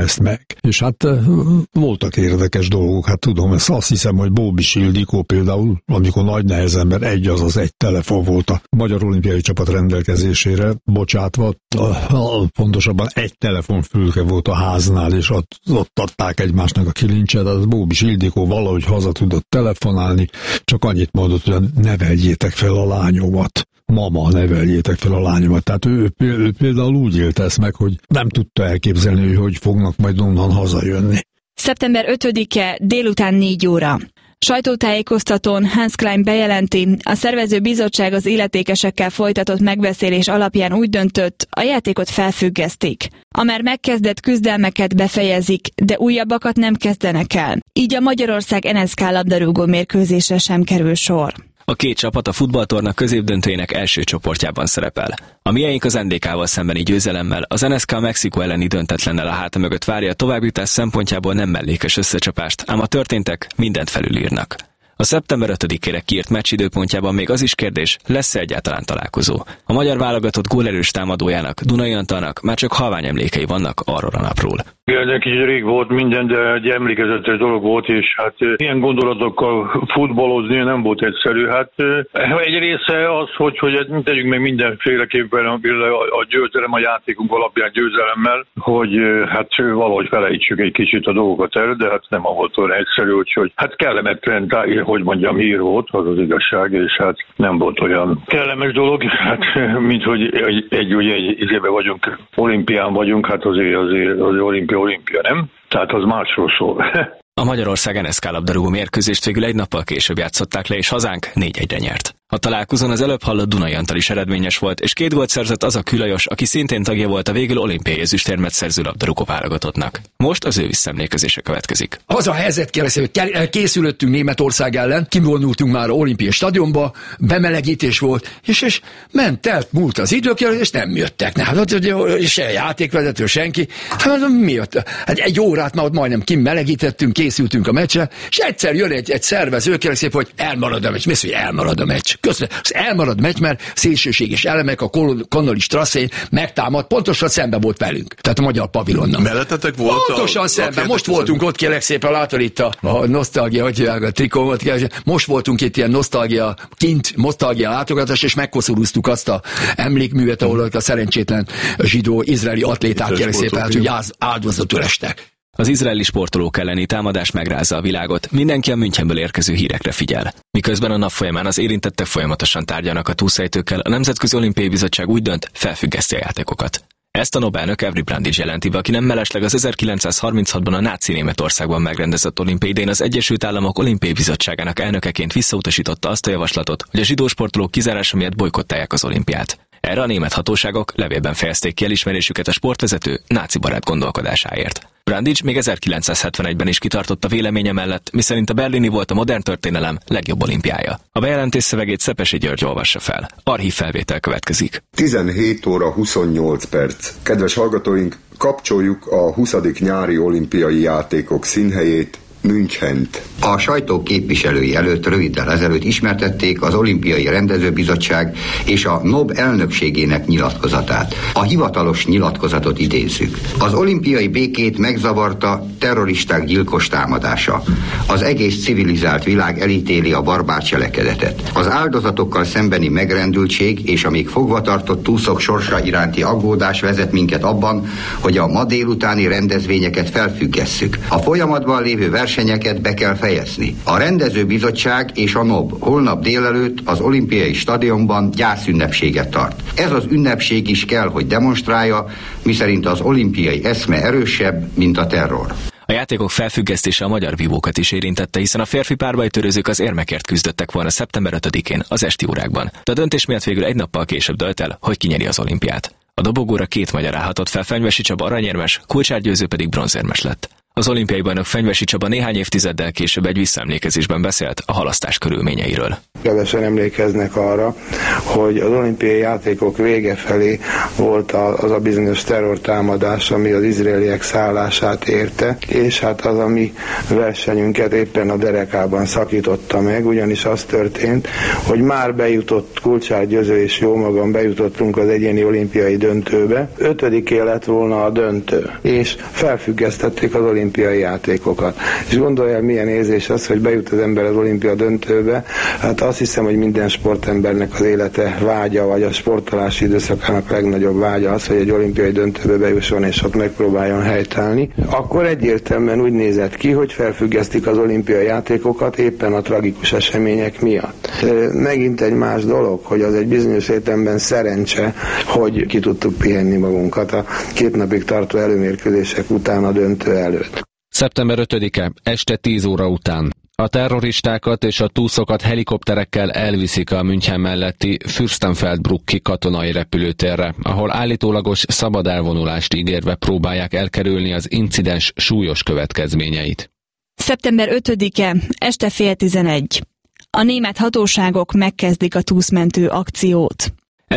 ezt meg. És hát voltak érdekes dolgok, hát tudom, azt hiszem, hogy Bóbis Ildikó például, amikor nagy nehezen, mert egy telefon volt a Magyar Olimpiai Csapat rendelkezésére bocsátva, pontosabban egy telefonfülke volt a háznál, és ott adták egymásnak a kilincset, az Bóbis Ildikó valahogy haza tudott telefonálni, csak annyit mondott, hogy neveljétek fel a lányomat. Mama, neveljétek fel a lányomat. Tehát ő például úgy élte ezt meg, hogy nem tudta elképzelni, hogy fognak majd onnan hazajönni. Szeptember 5-e délután 4 óra. Sajtótájékoztatón Hans Klein bejelenti, a szervező bizottság az illetékesekkel folytatott megbeszélés alapján úgy döntött, a játékot felfüggesztik. A már megkezdett küzdelmeket befejezik, de újabbakat nem kezdenek el. Így a Magyarország NSK labdarúgó mérkőzésre sem kerül sor. A két csapat a futballtorna középdöntőjének első csoportjában szerepel. A miénk az NDK-val szembeni győzelemmel, az NSK a Mexikó elleni döntetlennel a háta mögött várja a továbbjutás szempontjából nem mellékes összecsapást, ám a történtek mindent felülírnak. A szeptember 5-ére kiírt meccs időpontjában még az is kérdés, lesz-e egyáltalán találkozó. A magyar válogatott gólerős támadójának, Dunai Antalnak már csak halvány emlékei vannak arról a napról. Ez kicsit rég volt minden, de egy emlékezetes dolog volt, és hát ilyen gondolatokkal futballozni nem volt egyszerű. Hát egy része az, hogy tegyünk meg mindenféleképpen a győzelem, a játékunk alapján győzelemmel, hogy hát valahogy felejtsük egy kicsit a dolgokat el, de hát nem volt olyan egyszerű, úgyhogy hát kellemetlen, hogy mondjam, hír volt, az az igazság, és hát nem volt olyan kellemes dolog, hát mint hogy egy időben vagyunk, olimpián vagyunk, hát azért olimpia, nem? Tehát az másról szól. A Magyarország NSK labdarúgó mérkőzést végül egy nappal később játszották le, és hazánk 4-1-re nyert. A találkozón az előbb hallott Dunai Antal is eredményes volt, és 2 gólt szerzett az a Külajos, aki szintén tagja volt a végül olimpiai ezüstérmet szerző labdarúgó válogatottnak. Most az ő visszaemlékezése következik. Az a helyzet kérdezi, hogy készülöttünk Németország ellen, kivonultunk már az olimpiai stadionba, bemelegítés volt, és múlt az idő, és nem jöttek. Se játékvezető, senki. Hát mi jött? Hát egy órát már majdnem kimelegítettünk, készültünk a meccsre, és egyszer jön egy szervező, kérdezi, hogy elmarad a meccs. Mi az, hogy elmarad a meccs? Köszönöm. Az elmarad meccs, mert szélsőséges elemek a Connolly Strasszén megtámad, pontosan szemben volt velünk. Tehát a magyar pavilonnal. Mellettetek volt? Pontosan szemben. Most voltunk ott, kérlek szépen, látod itt a nosztalgia, a trikómat. Most voltunk itt ilyen nosztalgia látogatás, és megkoszorúztuk azt a emlékművet, ahol a szerencsétlen zsidó-izraeli atléták, kérlek szépen, hogy áldozatul estek. Az izraeli sportolók elleni támadás megrázza a világot, mindenki a Münchenből érkező hírekre figyel. Miközben a nap folyamán az érintettek folyamatosan tárgyalnak a túlszejtőkkel, a Nemzetközi Olimpiai Bizottság úgy dönt, felfüggeszti a játékokat. Ezt a Nobelnök Evry Brandics jelenti be, aki nem mellesleg az 1936-ban a náci Németországban megrendezett olimpiai idején az Egyesült Államok Olimpiai Bizottságának elnökeként visszautasította azt a javaslatot, hogy a zsidó sportolók kizárása miatt bojkottálják az olimpiát. Erre a német hatóságok levélben fejezték ki elismerésüket a sportvezető náci barát gondolkodásáért. Brandics még 1971-ben is kitartott a véleménye mellett, miszerint a berlini volt a modern történelem legjobb olimpiája. A bejelentés szövegét Szepesi György olvassa fel. Archív felvétel következik. 17 óra 28 perc. Kedves hallgatóink, kapcsoljuk a 20. nyári olimpiai játékok színhelyét, Münchent. A sajtó képviselői előtt röviddel ezelőtt ismertették az Olimpiai Rendezőbizottság és a NOB elnökségének nyilatkozatát. A hivatalos nyilatkozatot idézzük. Az olimpiai békét megzavarta terroristák gyilkos támadása. Az egész civilizált világ elítéli a barbár cselekedetet. Az áldozatokkal szembeni megrendültség és a még fogvatartott túszok sorsa iránti aggódás vezet minket abban, hogy a ma délutáni rendezvényeket felfüggesszük. A folyamatban lévő versenyeket be kell fejezni. A rendezőbizottság és a NOB holnap délelőtt az olimpiai stadionban gyászünnepséget tart. Ez az ünnepség is kell, hogy demonstrálja, miszerint az olimpiai eszme erősebb, mint a terror. A játékok felfüggesztése a magyar vívókat is érintette, hiszen a férfi párbajtörőzők az érmekért küzdöttek volna szeptember 5-én az esti órákban. De a döntés miatt végül egy nappal később dölt el, hogy kinyeri az olimpiát. A dobogóra 2 magyar állhatott fel, Fenyvesi Csaba aranyérmes, Kulcsár Győző pedig bronzérmes lett. Az olimpiai bajnok Fenyvesi Csaba néhány évtizeddel később egy visszaemlékezésben beszélt a halasztás körülményeiről. Kevesen emlékeznek arra, hogy az olimpiai játékok vége felé volt az a bizonyos terrortámadás, ami az izraeliek szállását érte, és hát az a mi versenyünket éppen a derekában szakította meg, ugyanis az történt, hogy már bejutott Kulcsár Győző és jó magam bejutottunk az egyéni olimpiai döntőbe, 5. lett volna a döntő, és felfüggesztették az olimpiai játékokat. És gondolja, milyen érzés az, hogy bejut az ember az olimpia döntőbe. Hát azt hiszem, hogy minden sportembernek az élete vágya, vagy a sportolási időszakának legnagyobb vágya az, hogy egy olimpiai döntőbe bejusson és ott megpróbáljon helytállni. Akkor egyértelműen úgy nézett ki, hogy felfüggesztik az olimpiai játékokat éppen a tragikus események miatt. Megint egy más dolog, hogy az egy bizonyos értelemben szerencse, hogy ki tudtuk pihenni magunkat a 2 napig tartó előmérkőzések után a döntő előtt. Szeptember 5-e, este 10 óra után. A terroristákat és a túszokat helikopterekkel elviszik a München melletti Fürstenfeldbrucki katonai repülőtérre, ahol állítólagos szabad elvonulást ígérve próbálják elkerülni az incidens súlyos következményeit. Szeptember 5-e, este 10:30. A német hatóságok megkezdik a túszmentő akciót.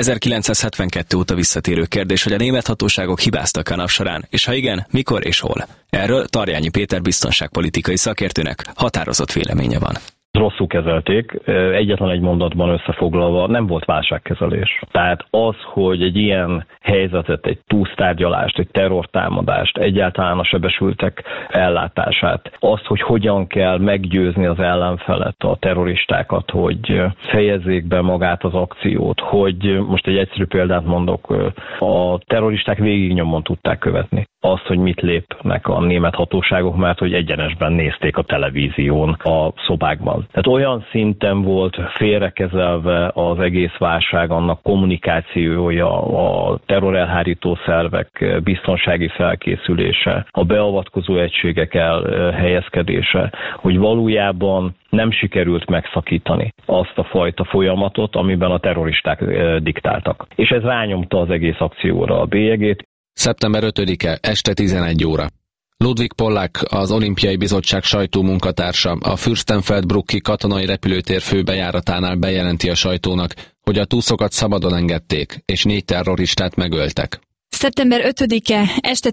1972 óta visszatérő kérdés, hogy a német hatóságok hibáztak a nap során, és ha igen, mikor és hol. Erről Tarjányi Péter biztonságpolitikai szakértőnek határozott véleménye van. Rosszul kezelték, egyetlen egy mondatban összefoglalva nem volt válságkezelés. Tehát az, hogy egy ilyen helyzetet, egy túsztárgyalást, egy terrortámadást, egyáltalán a sebesültek ellátását, azt, hogy hogyan kell meggyőzni az ellenfelet, a terroristákat, hogy fejezzék be magát az akciót, hogy most egy egyszerű példát mondok, a terroristák végig nyomon tudták követni azt, hogy mit lépnek a német hatóságok, mert hogy egyenesben nézték a televízión, a szobákban. Tehát olyan szinten volt félrekezelve az egész válság, annak kommunikációja, a terrorelhárító szervek biztonsági felkészülése, a beavatkozó egységek elhelyezkedése, hogy valójában nem sikerült megszakítani azt a fajta folyamatot, amiben a terroristák diktáltak. És ez rányomta az egész akcióra a bélyegét. Szeptember 5-e, este 11 óra. Ludwig Pollack, az Olimpiai Bizottság sajtómunkatársa, a Fürstenfeldbrucki katonai repülőtér főbejáratánál bejelenti a sajtónak, hogy a túszokat szabadon engedték, és 4 terroristát megöltek. Szeptember 5-e, este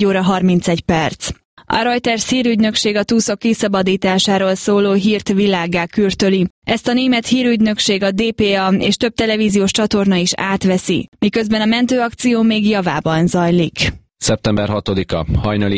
11:31. A Reuters hírügynökség a túszok kiszabadításáról szóló hírt világgá kürtöli. Ezt a német hírügynökség, a DPA és több televíziós csatorna is átveszi, miközben a mentőakció még javában zajlik. Szeptember 6-a, hajnali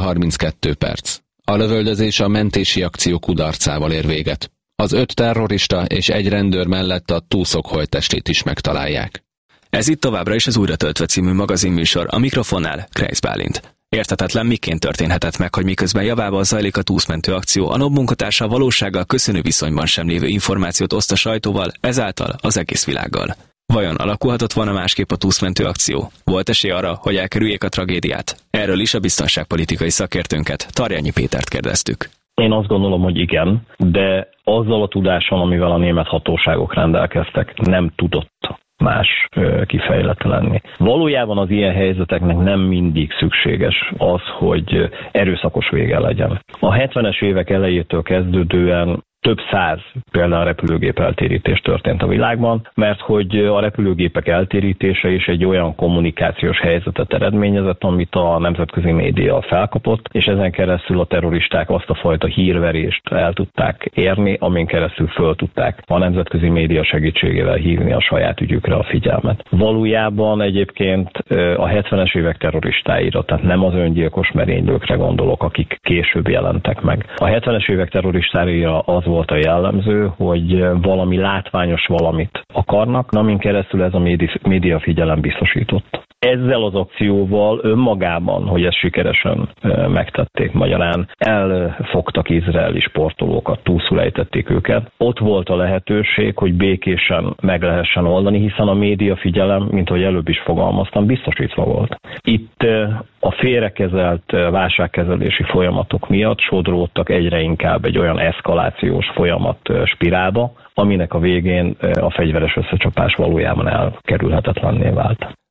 1:32. A lövöldözés a mentési akció kudarcával ér véget. Az 5 terrorista és egy rendőr mellett a túszok holttestét is megtalálják. Ez itt továbbra is az Újra töltve című magazinműsor, a mikrofonnál Kreisz Bálint. Érthetetlen, miként történhetett meg, hogy miközben javában zajlik a túszmentő akció, a NOB munkatársa valósággal köszönő viszonyban sem lévő információt oszt a sajtóval, ezáltal az egész világgal. Vajon alakulhatott volna másképp a túszmentő akció? Volt esély arra, hogy elkerüljék a tragédiát? Erről is a biztonságpolitikai szakértőnket, Tarjányi Pétert kérdeztük. Én azt gondolom, hogy igen, de azzal a tudással, amivel a német hatóságok rendelkeztek, nem tudott más kifejlete lenni. Valójában az ilyen helyzeteknek nem mindig szükséges az, hogy erőszakos vége legyen. A 70-es évek elejétől kezdődően több 100 például repülőgép eltérítés történt a világban, mert hogy a repülőgépek eltérítése is egy olyan kommunikációs helyzetet eredményezett, amit a nemzetközi média felkapott, és ezen keresztül a terroristák azt a fajta hírverést el tudták érni, amin keresztül föl tudták a nemzetközi média segítségével hívni a saját ügyükre a figyelmet. Valójában egyébként a 70-es évek terroristáira, tehát nem az öngyilkos merénylőkre gondolok, akik később jelentek meg. A 70-es évek terroristáira az volt a jellemző, hogy valami látványos valamit akarnak, amin keresztül ez a média figyelem biztosított. Ezzel az akcióval önmagában, hogy ezt sikeresen megtették, magyarán elfogtak izraeli sportolókat, túlszul ejtették őket. Ott volt a lehetőség, hogy békésen meg lehessen oldani, hiszen a média figyelem, mint ahogy előbb is fogalmaztam, biztosítva volt. Itt a félrekezelt válságkezelési folyamatok miatt sodródtak egyre inkább egy olyan eszkalációs folyamat spirálba, aminek a végén a fegyveres összecsapás valójában elkerülhetetlenné vált.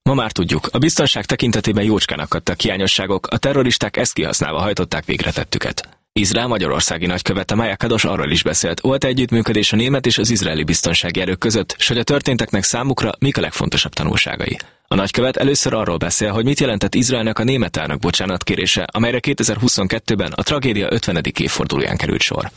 Ma már tudjuk, a biztonság tekintetében jócskán akadtak hiányosságok, a terroristák ezt kihasználva hajtották végre tettüket. Izrael magyarországi nagykövete Maja Kadosh arról is beszélt, volt együttműködés a német és az izraeli biztonsági erők között, s hogy a történteknek számukra mik a legfontosabb tanulságai. A nagykövet először arról beszél, hogy mit jelentett Izraelnek a német elnök bocsánatkérése, amelyre 2022-ben a tragédia 50. évfordulóján került sor.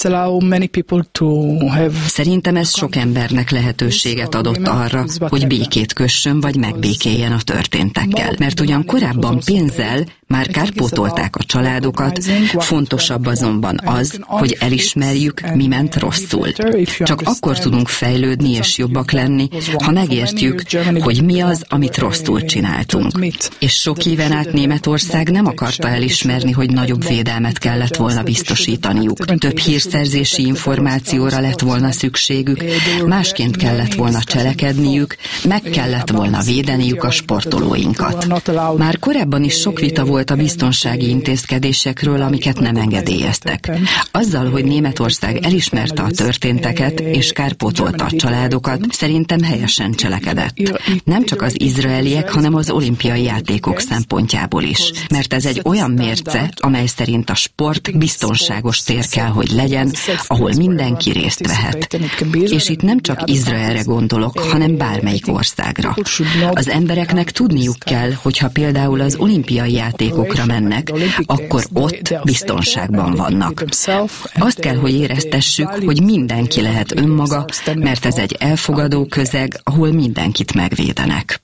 Szerintem ez sok embernek lehetőséget adott arra, hogy békét kössön vagy megbékéljen a történtekkel. Mert ugyan korábban pénzzel már kárpótolták a családokat, fontosabb azonban az, hogy elismerjük, mi ment rosszul. Csak akkor tudunk fejlődni és jobbak lenni, ha megértjük, hogy mi az, amit rosszul csináltunk. És sok éven át Németország nem akarta elismerni, hogy nagyobb védelmet kellett volna biztosítaniuk. Több hírszerzési információra lett volna szükségük, másként kellett volna cselekedniük, meg kellett volna védeniük a sportolóinkat. Már korábban is sok vita volt a biztonsági intézkedésekről, amiket nem engedélyeztek. Azzal, hogy Németország elismerte a történteket és kárpótolta a családokat, szerintem helyesen cselekedett. Nem csak az izraeliek, hanem az olimpiai játékok szempontjából is. Mert ez egy olyan mérce, amely szerint a sport biztonságos tér kell, hogy legyen, ahol mindenki részt vehet. És itt nem csak Izraelre gondolok, hanem bármelyik országra. Az embereknek tudniuk kell, hogyha például az olimpiai játékokra mennek, akkor ott biztonságban vannak. Azt kell, hogy éreztessük, hogy mindenki lehet önmaga, mert ez egy elfogadó közeg, ahol mindenkit megvédenek.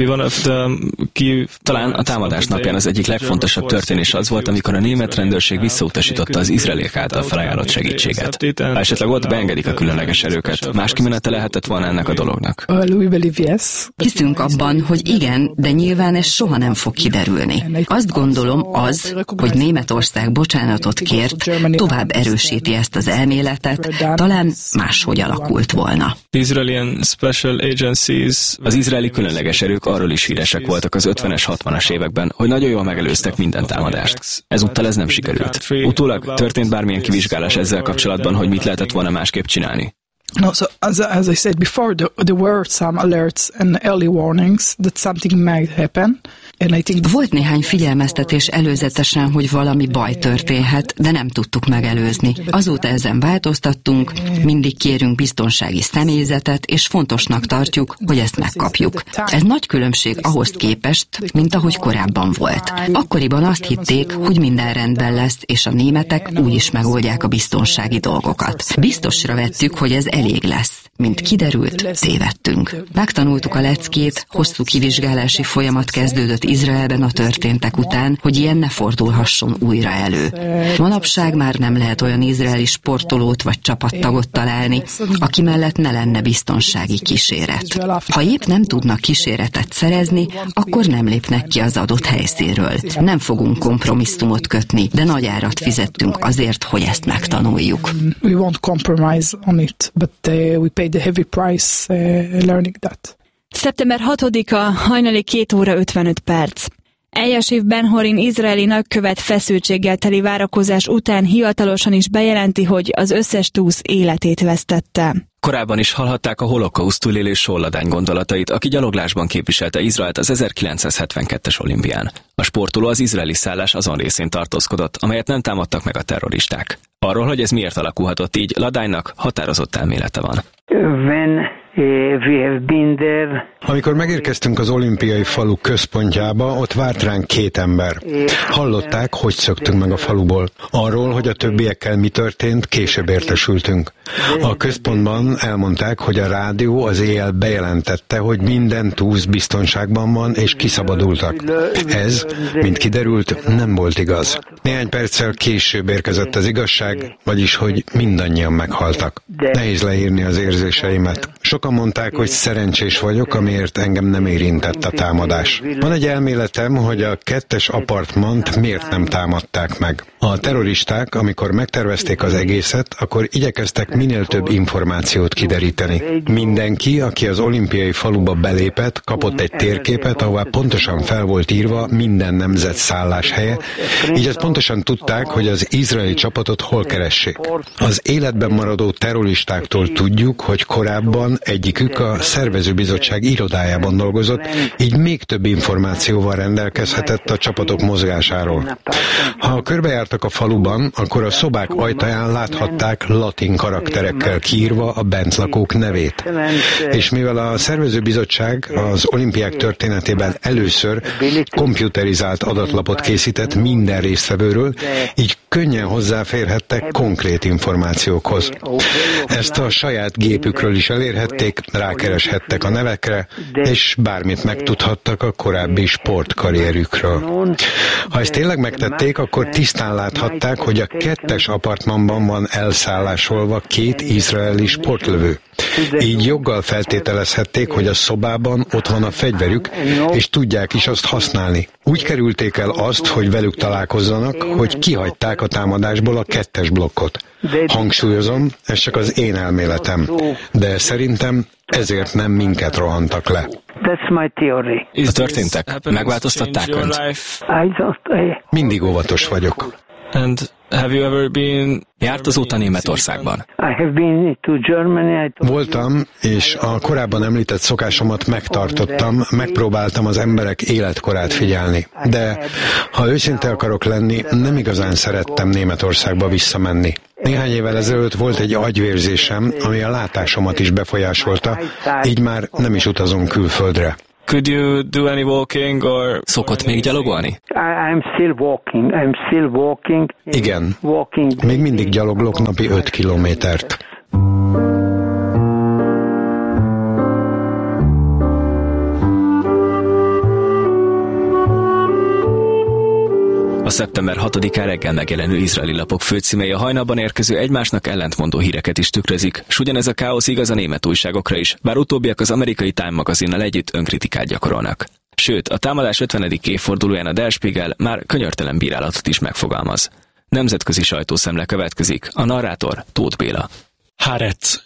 Talán a támadás napján az egyik legfontosabb történés az volt, amikor a német rendőrség visszautasította az izraeliek által felajánlott segítséget. Ha esetleg ott beengedik a különleges erőket, más kimenete lehetett volna ennek a dolognak? Hiszünk abban, hogy igen, de nyilván ez soha nem fog kiderülni. Azt gondolom, az, hogy Németország bocsánatot kért, tovább erősíti ezt az elméletet, talán máshogy alakult volna. Az izraeli különleges erők arról is híresek voltak az 50-es, 60-as években, hogy nagyon jól megelőztek minden támadást. Ezúttal ez nem sikerült. Utólag történt bármilyen kivizsgálás ezzel kapcsolatban, hogy mit lehetett volna másképp csinálni? No, so as I said before, there were some alerts and early warnings that something might happen. Volt néhány figyelmeztetés előzetesen, hogy valami baj történhet, de nem tudtuk megelőzni. Azóta ezen változtattunk, mindig kérünk biztonsági személyzetet, és fontosnak tartjuk, hogy ezt megkapjuk. Ez nagy különbség ahhoz képest, mint ahogy korábban volt. Akkoriban azt hitték, hogy minden rendben lesz, és a németek úgy is megoldják a biztonsági dolgokat. Biztosra vettük, hogy ez elég lesz. Mint kiderült, tévedtünk. Megtanultuk a leckét, hosszú kivizsgálási folyamat kezdődött Izraelben a történtek után, hogy ilyen ne fordulhasson újra elő. Manapság már nem lehet olyan izraeli sportolót vagy csapattagot találni, aki mellett ne lenne biztonsági kíséret. Ha épp nem tudnak kíséretet szerezni, akkor nem lépnek ki az adott helyszínről. Nem fogunk kompromisszumot kötni, de nagy árat fizettünk azért, hogy ezt megtanuljuk. We won't compromise on it, but we paid a heavy price learning that. Szeptember 6-a, hajnali 2 óra 55 perc. Eljasív Ben-Horin izraeli nagykövet feszültséggel teli várakozás után hivatalosan is bejelenti, hogy az összes túsz életét vesztette. Korábban is hallhatták a holokauszt túlélő Saul Ladány gondolatait, aki gyaloglásban képviselte Izraelt az 1972-es olimpián. A sportoló az izraeli szállás azon részén tartózkodott, amelyet nem támadtak meg a terroristák. Arról, hogy ez miért alakulhatott így, Ladánynak határozott elmélete van. Amikor megérkeztünk az olimpiai falu központjába, ott várt ránk 2 ember. Hallották, hogy szöktünk meg a faluból. Arról, hogy a többiekkel mi történt, később értesültünk. A központban elmondták, hogy a rádió az éjjel bejelentette, hogy minden túsz biztonságban van és kiszabadultak. Ez, mint kiderült, nem volt igaz. Néhány perccel később érkezett az igazság, vagyis, hogy mindannyian meghaltak. Nehéz leírni az érzéseimet. Sokan mondták, hogy szerencsés vagyok, amiért engem nem érintett a támadás. Van egy elméletem, hogy a 2-es apartmant miért nem támadták meg. A terroristák, amikor megtervezték az egészet, akkor igyekeztek minél több információt kideríteni. Mindenki, aki az olimpiai faluba belépett, kapott egy térképet, ahová pontosan fel volt írva minden nemzet szálláshelye, így azt pontosan tudták, hogy az izraeli csapatot hol keressék. Az életben maradó terroristáktól tudjuk, hogy korábban egy Egyikük a szervezőbizottság irodájában dolgozott, így még több információval rendelkezhetett a csapatok mozgásáról. Ha körbejártak a faluban, akkor a szobák ajtaján láthatták latin karakterekkel kiírva a bentlakók nevét. És mivel a szervezőbizottság az olimpiák történetében először komputerizált adatlapot készített minden résztvevőről, így könnyen hozzáférhettek konkrét információkhoz. Ezt a saját gépükről is elérhették, rákereshettek a nevekre, és bármit megtudhattak a korábbi sportkarrierükről. Ha ezt tényleg megtették, akkor tisztán láthatták, hogy a 2-es apartmanban van elszállásolva 2 izraeli sportlövő. Így joggal feltételezhették, hogy a szobában ott van a fegyverük, és tudják is azt használni. Úgy kerülték el azt, hogy velük találkozzanak, hogy kihagyták a támadásból a 2-es blokkot. Hangsúlyozom, ez csak az én elméletem, de szerintem ezért nem minket rohantak le. A történtek megváltoztatták önt? Mindig óvatos vagyok. And have you ever been... Járt azóta Németországban? Voltam, és a korábban említett szokásomat megtartottam, megpróbáltam az emberek életkorát figyelni. De, ha őszinte akarok lenni, nem igazán szerettem Németországba visszamenni. Néhány évvel ezelőtt volt egy agyvérzésem, ami a látásomat is befolyásolta, így már nem is utazom külföldre. Could you do any walking or... Szokott még gyalogolni? I'm still walking. Igen. Még mindig gyaloglok napi 5 kilométert. A szeptember 6-án reggel megjelenő izraeli lapok főcímei a hajnalban érkező egymásnak ellentmondó híreket is tükrözik, s ugyanez a káosz igaz a német újságokra is, bár utóbbiak az amerikai Time magazinnal együtt önkritikát gyakorolnak. Sőt, a támadás 50. évfordulóján a Der Spiegel már könyörtelen bírálatot is megfogalmaz. Nemzetközi sajtószemle következik, a narrátor Tóth Béla. Haaretz,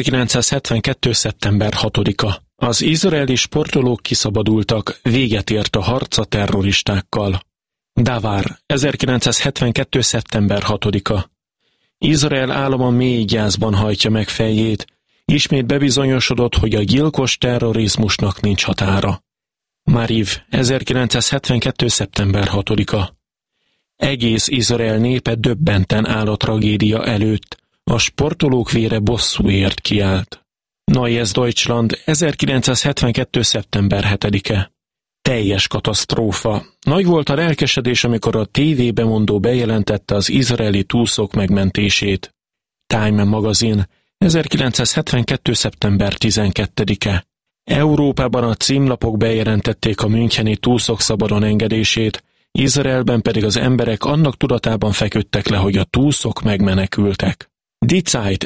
1972. szeptember 6-a. Az izraeli sportolók kiszabadultak, véget ért a harc a terroristákkal. Davar, 1972. szeptember 6-a. Izrael állama mély gyászban hajtja meg fejét, ismét bebizonyosodott, hogy a gyilkos terrorizmusnak nincs határa. Mariv, 1972. szeptember 6-a. Egész Izrael népe döbbenten áll a tragédia előtt, a sportolók vére bosszúért kiált. Neues Deutschland, 1972. szeptember 7-e. Teljes katasztrófa. Nagy volt a lelkesedés, amikor a tévébemondó bejelentette az izraeli túszok megmentését. Time magazin, 1972. szeptember 12-e. Európában a címlapok bejelentették a müncheni túszok szabadon engedését, Izraelben pedig az emberek annak tudatában feküdtek le, hogy a túszok megmenekültek. Die Zeit,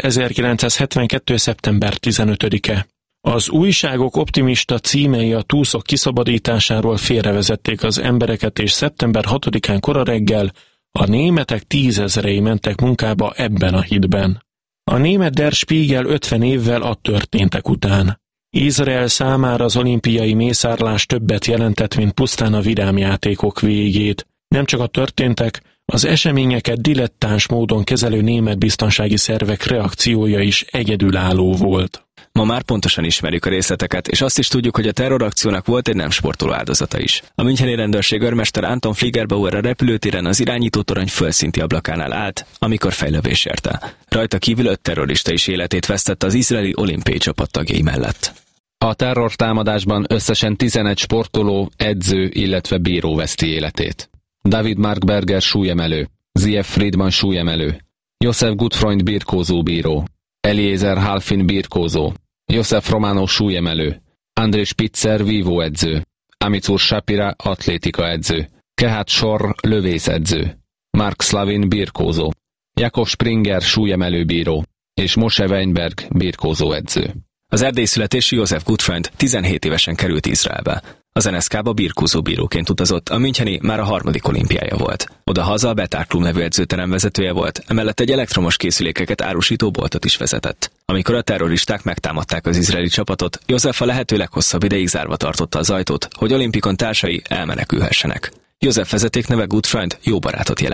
1972. szeptember 15-e. Az újságok optimista címei a túszok kiszabadításáról félrevezették az embereket, és szeptember 6-án kora reggel a németek 10 000-ei mentek munkába ebben a hitben. A német Der Spiegel 50 évvel a történtek után. Izrael számára az olimpiai mészárlás többet jelentett, mint pusztán a vidámjátékok végét. Nem csak a történtek, az eseményeket dilettáns módon kezelő német biztonsági szervek reakciója is egyedülálló volt. Ma már pontosan ismerjük a részleteket, és azt is tudjuk, hogy a terrorakciónak volt egy nem sportoló áldozata is. A müncheni rendőrség őrmester Anton Fliegerbauer a repülőtéren az irányítótorony földszinti ablakánál állt, amikor fejlövés érte. Rajta kívül 5 terrorista is életét vesztette az izraeli olimpiai csapat tagjai mellett. A terrortámadásban összesen 11 sportoló, edző, illetve bíró veszti életét. David Markberger súlyemelő, Zief Friedman súlyemelő, Josef Gutfreund birkózóbíró, Eliezer Halfin birkózó, Josef Romano súlyemelő, André Spitzer vívóedző, Amitsur Shapira atlétika edző, Kehat Shor lövészedző, Mark Slavin birkózó, Jakob Springer súlyemelőbíró és Moshe Weinberg birkózóedző. Az erdélyi születésű Josef Gutfreund 17 évesen került Izraelbe. Az NSK-ba birkózóbíróként utazott, a müncheni már a 3. olimpiája volt. Odahaza a Betar Klub nevű edzőterem vezetője volt, emellett egy elektromos készülékeket árusító boltot is vezetett. Amikor a terroristák megtámadták az izraeli csapatot, Josef a lehető leghosszabb ideig zárva tartotta az ajtót, hogy olimpikon társai elmenekülhessenek. Josef vezetékneve Gutfreund jó barátot jelent.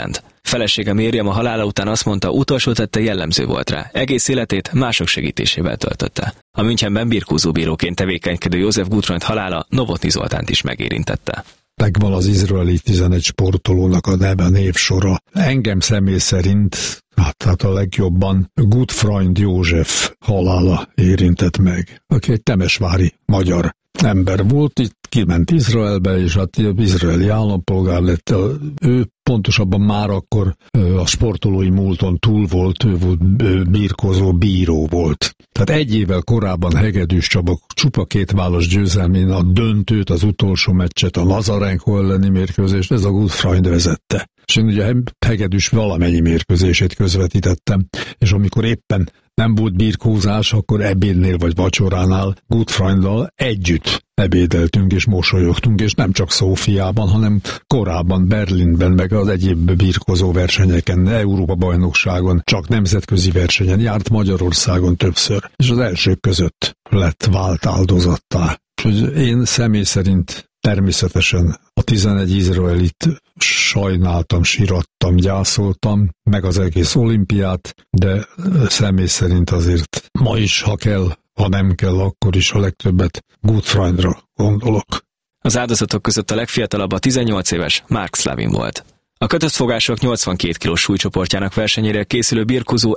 Felesége Miriam a halála után azt mondta, utolsó tette jellemző volt rá. Egész életét mások segítésével töltötte. A Münchenben birkózóbíróként tevékenykedő József Gutfreund halála Novotny Zoltánt is megérintette. Megvan az izraeli 11 sportolónak a neve, névsora. Engem személy szerint, hát a legjobban Gutfreund József halála érintett meg, aki egy temesvári magyar ember volt, itt kiment Izraelbe, és hát izraeli állampolgár lett. Ő pontosabban már akkor a sportolói múlton túl volt, ő volt birkózó bíró volt. Tehát egy évvel korábban Hegedűs Csaba csupa 2 válos győzelmén a döntőt, az utolsó meccset, a Nazarenko elleni mérkőzést, ez a Gutfreund vezette. És én ugye Hegedűs valamennyi mérkőzését közvetítettem, és amikor éppen nem volt birkózás, akkor ebédnél vagy vacsoránál Gutfreunddal együtt ebédeltünk és mosolyogtunk, és nem csak Szófiában, hanem korábban Berlinben, meg az egyéb birkózó versenyeken, Európa-bajnokságon, csak nemzetközi versenyen járt, Magyarországon többször, és az elsők között vált áldozattá. Úgyhogy én személy szerint természetesen a 11 izraelit sajnáltam, sirattam, gyászoltam, meg az egész olimpiát, de személy szerint azért ma is, ha kell, ha nem kell, akkor is a legtöbbet Gutfreundra gondolok. Az áldozatok között a legfiatalabb a 18 éves Mark Slavin volt. A kötött fogások 82 kilós súlycsoportjának versenyére készülő birkózó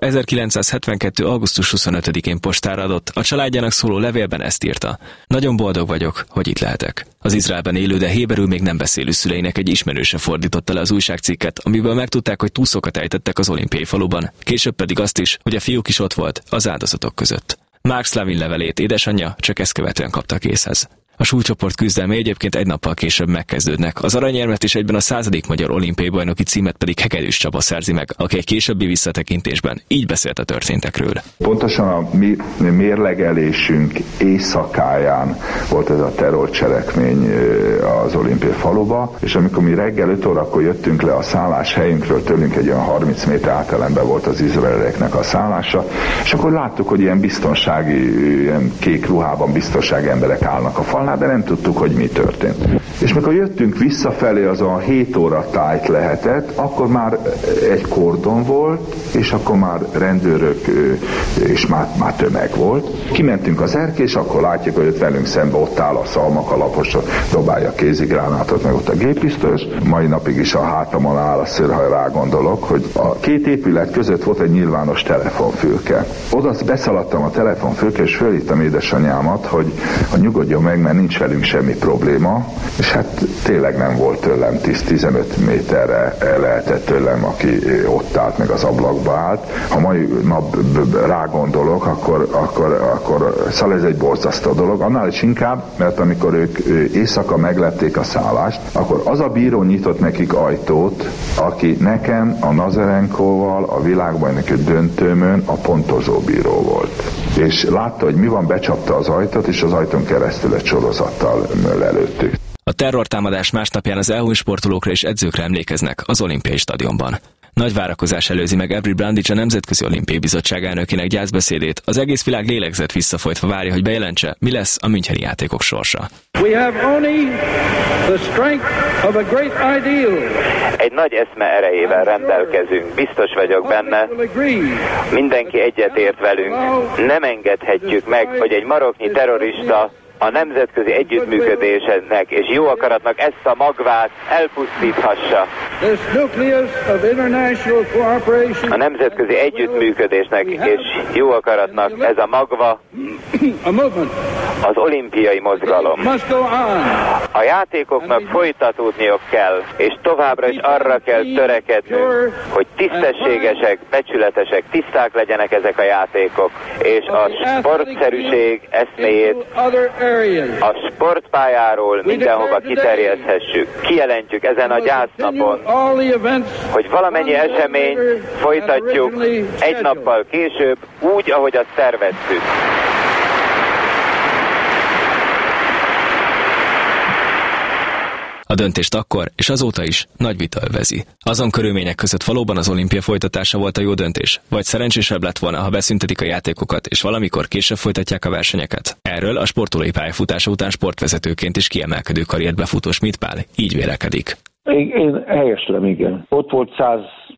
1972. augusztus 25-én postára adott, a családjának szóló levélben ezt írta. Nagyon boldog vagyok, hogy itt lehetek. Az Izraelben élő, de héberül még nem beszélő szüleinek egy ismerőse fordította le az újságcikket, amiből megtudták, hogy túszokat ejtettek az olimpiai faluban, később pedig azt is, hogy a fiúk is ott volt az áldozatok között. Mark Slavin levelét édesanyja csak ezt követően kapta készhez. A súlycsoport küzdelme egyébként egy nappal később megkezdődnek. Az aranyérmet és egyben a 100. magyar olimpiai bajnoki címet pedig Hegedűs Csaba szerzi meg, aki egy későbbi visszatekintésben így beszélt a történtekről. Pontosan a mi mérlegelésünk éjszakáján volt ez a terrorcselekmény az olimpiai faluba, és amikor mi reggel 5 órakor jöttünk le a szálláshelyünkről, tőlünk egy olyan 30 méter átelemben volt az izraelieknek a szállása, és akkor láttuk, hogy ilyen biztonsági, ilyen kék ruhában biztonsági emberek állnak a falnál, de nem tudtuk, hogy mi történt. És mikor jöttünk visszafelé, az a 7 óra tájt lehetett, akkor már egy kordon volt, és akkor már rendőrök, és már tömeg volt. Kimentünk az erkére, és akkor látjuk, hogy ott velünk szembe ott áll a szalmakalapos, dobálja a kézigránátot, meg ott a géppisztolyos. Mai napig is a hátamon áll a szőr, ha rágondolok, hogy a 2 épület között volt egy nyilvános telefonfülke. Oda beszaladtam a telefonfülke, és fölhívtam édesanyámat, hogy nyugodjon meg, mert nincs velünk semmi probléma, és hát tényleg nem volt tőlem 10-15 méterre lehetett tőlem, aki ott állt, meg az ablakba állt. Ha mai nap rágondolok, akkor szóval ez egy borzasztó dolog. Annál is inkább, mert amikor ők éjszaka meglepték a szállást, akkor az a bíró nyitott nekik ajtót, aki nekem a Nazarenkóval a világbajnoki döntőmön a pontozó bíró volt. És látta, hogy mi van, becsapta az ajtót, és az ajtón keresztül egy sorozattal lelőttük. A terrortámadás másnapján az elhunyt sportolókra és edzőkre emlékeznek az olimpiai stadionban. Nagy várakozás előzi meg Avery Brandage, a Nemzetközi Olimpiai Bizottság elnökének gyászbeszédét. Az egész világ lélegzett visszafolytva várja, hogy bejelentse, mi lesz a müncheni játékok sorsa. Egy nagy eszme erejével rendelkezünk, biztos vagyok benne. Mindenki egyetért velünk. Nem engedhetjük meg, hogy egy maroknyi terrorista a nemzetközi együttműködésnek és jó akaratnak ezt a magvát elpusztíthassa. A nemzetközi együttműködésnek és jó akaratnak ez a magva az olimpiai mozgalom. A játékoknak folytatódniuk kell, és továbbra is arra kell törekednünk, hogy tisztességesek, becsületesek, tiszták legyenek ezek a játékok, és a sportszerűség eszméjét a sportpályáról mindenhova kiterjeszthessük. Kijelentjük ezen a gyásznapon, hogy valamennyi eseményt folytatjuk egy nappal később, úgy, ahogy azt terveztük. A döntést akkor és azóta is nagy vita övezi. Azon körülmények között valóban az olimpia folytatása volt a jó döntés, vagy szerencsésebb lett volna, ha beszüntetik a játékokat, és valamikor később folytatják a versenyeket. Erről a sportolói pályafutása után sportvezetőként is kiemelkedő karriert befutó Schmidt Pál így vélekedik. Én helyeslem, igen. Ott volt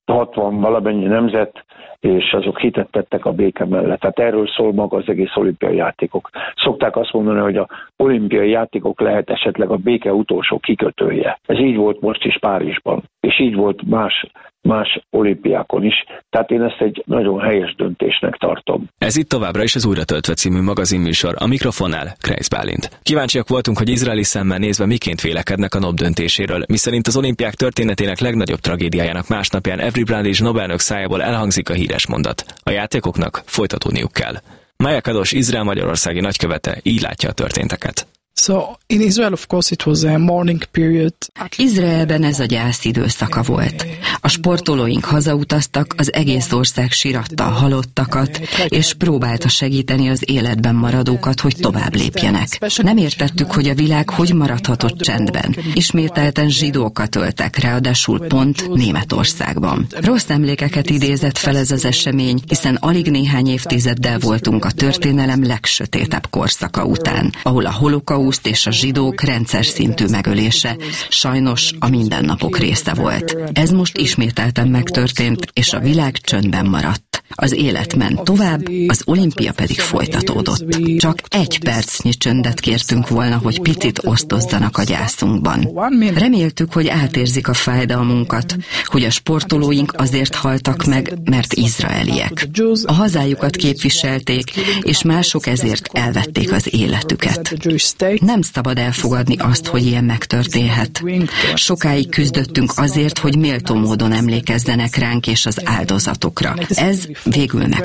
60 valamennyi nemzet, és azok hitet tettek a béke mellett. Tehát erről szól maga az egész olimpiai játékok. Szokták azt mondani, hogy a olimpiai játékok lehet esetleg a béke utolsó kikötője. Ez így volt most is Párizsban, és így volt más olimpiákon is. Tehát én ezt egy nagyon helyes döntésnek tartom. Ez itt továbbra is az Újra töltve című magazinműsor, a mikrofonnál Kreisz Bálint. Kíváncsiak voltunk, hogy izraeli szemmel nézve miként vélekednek a NOB döntéséről, miszerint az olimpiák történetének legnagyobb tragédiájának másnapján Avery Brand és NOB elnök szájából elhangzik a híres mondat. A játékoknak folytatódniuk kell. Maya Kadosh, Izrael magyarországi nagykövete így látja a történteket. So in Israel, of course, it was a mourning period. Izraelben ez a gyász időszaka volt. A sportolóink hazautaztak, az egész ország síratta a halottakat, és próbálta segíteni az életben maradókat, hogy tovább lépjenek. Nem értettük, hogy a világ hogy maradhatott csendben. Ismételten zsidókat öltek, ráadásul pont Németországban. Rossz emlékeket idézett fel ez az esemény, hiszen alig néhány évtizeddel voltunk a történelem legsötétebb korszaka után, ahol a holokauszt és a zsidók rendszer szintű megölése sajnos a mindennapok része volt. Ez most ismételten megtörtént, és a világ csöndben maradt. Az élet ment tovább, az olimpia pedig folytatódott. Csak egy percnyi csöndet kértünk volna, hogy picit osztozzanak a gyászunkban. Reméltük, hogy átérzik a fájdalmunkat, hogy a sportolóink azért haltak meg, mert izraeliek. A hazájukat képviselték, és mások ezért elvették az életüket. Nem szabad elfogadni azt, hogy ilyen megtörténhet. Sokáig küzdöttünk azért, hogy méltó módon emlékezzenek ránk és az áldozatokra. Ez végül megtörtént.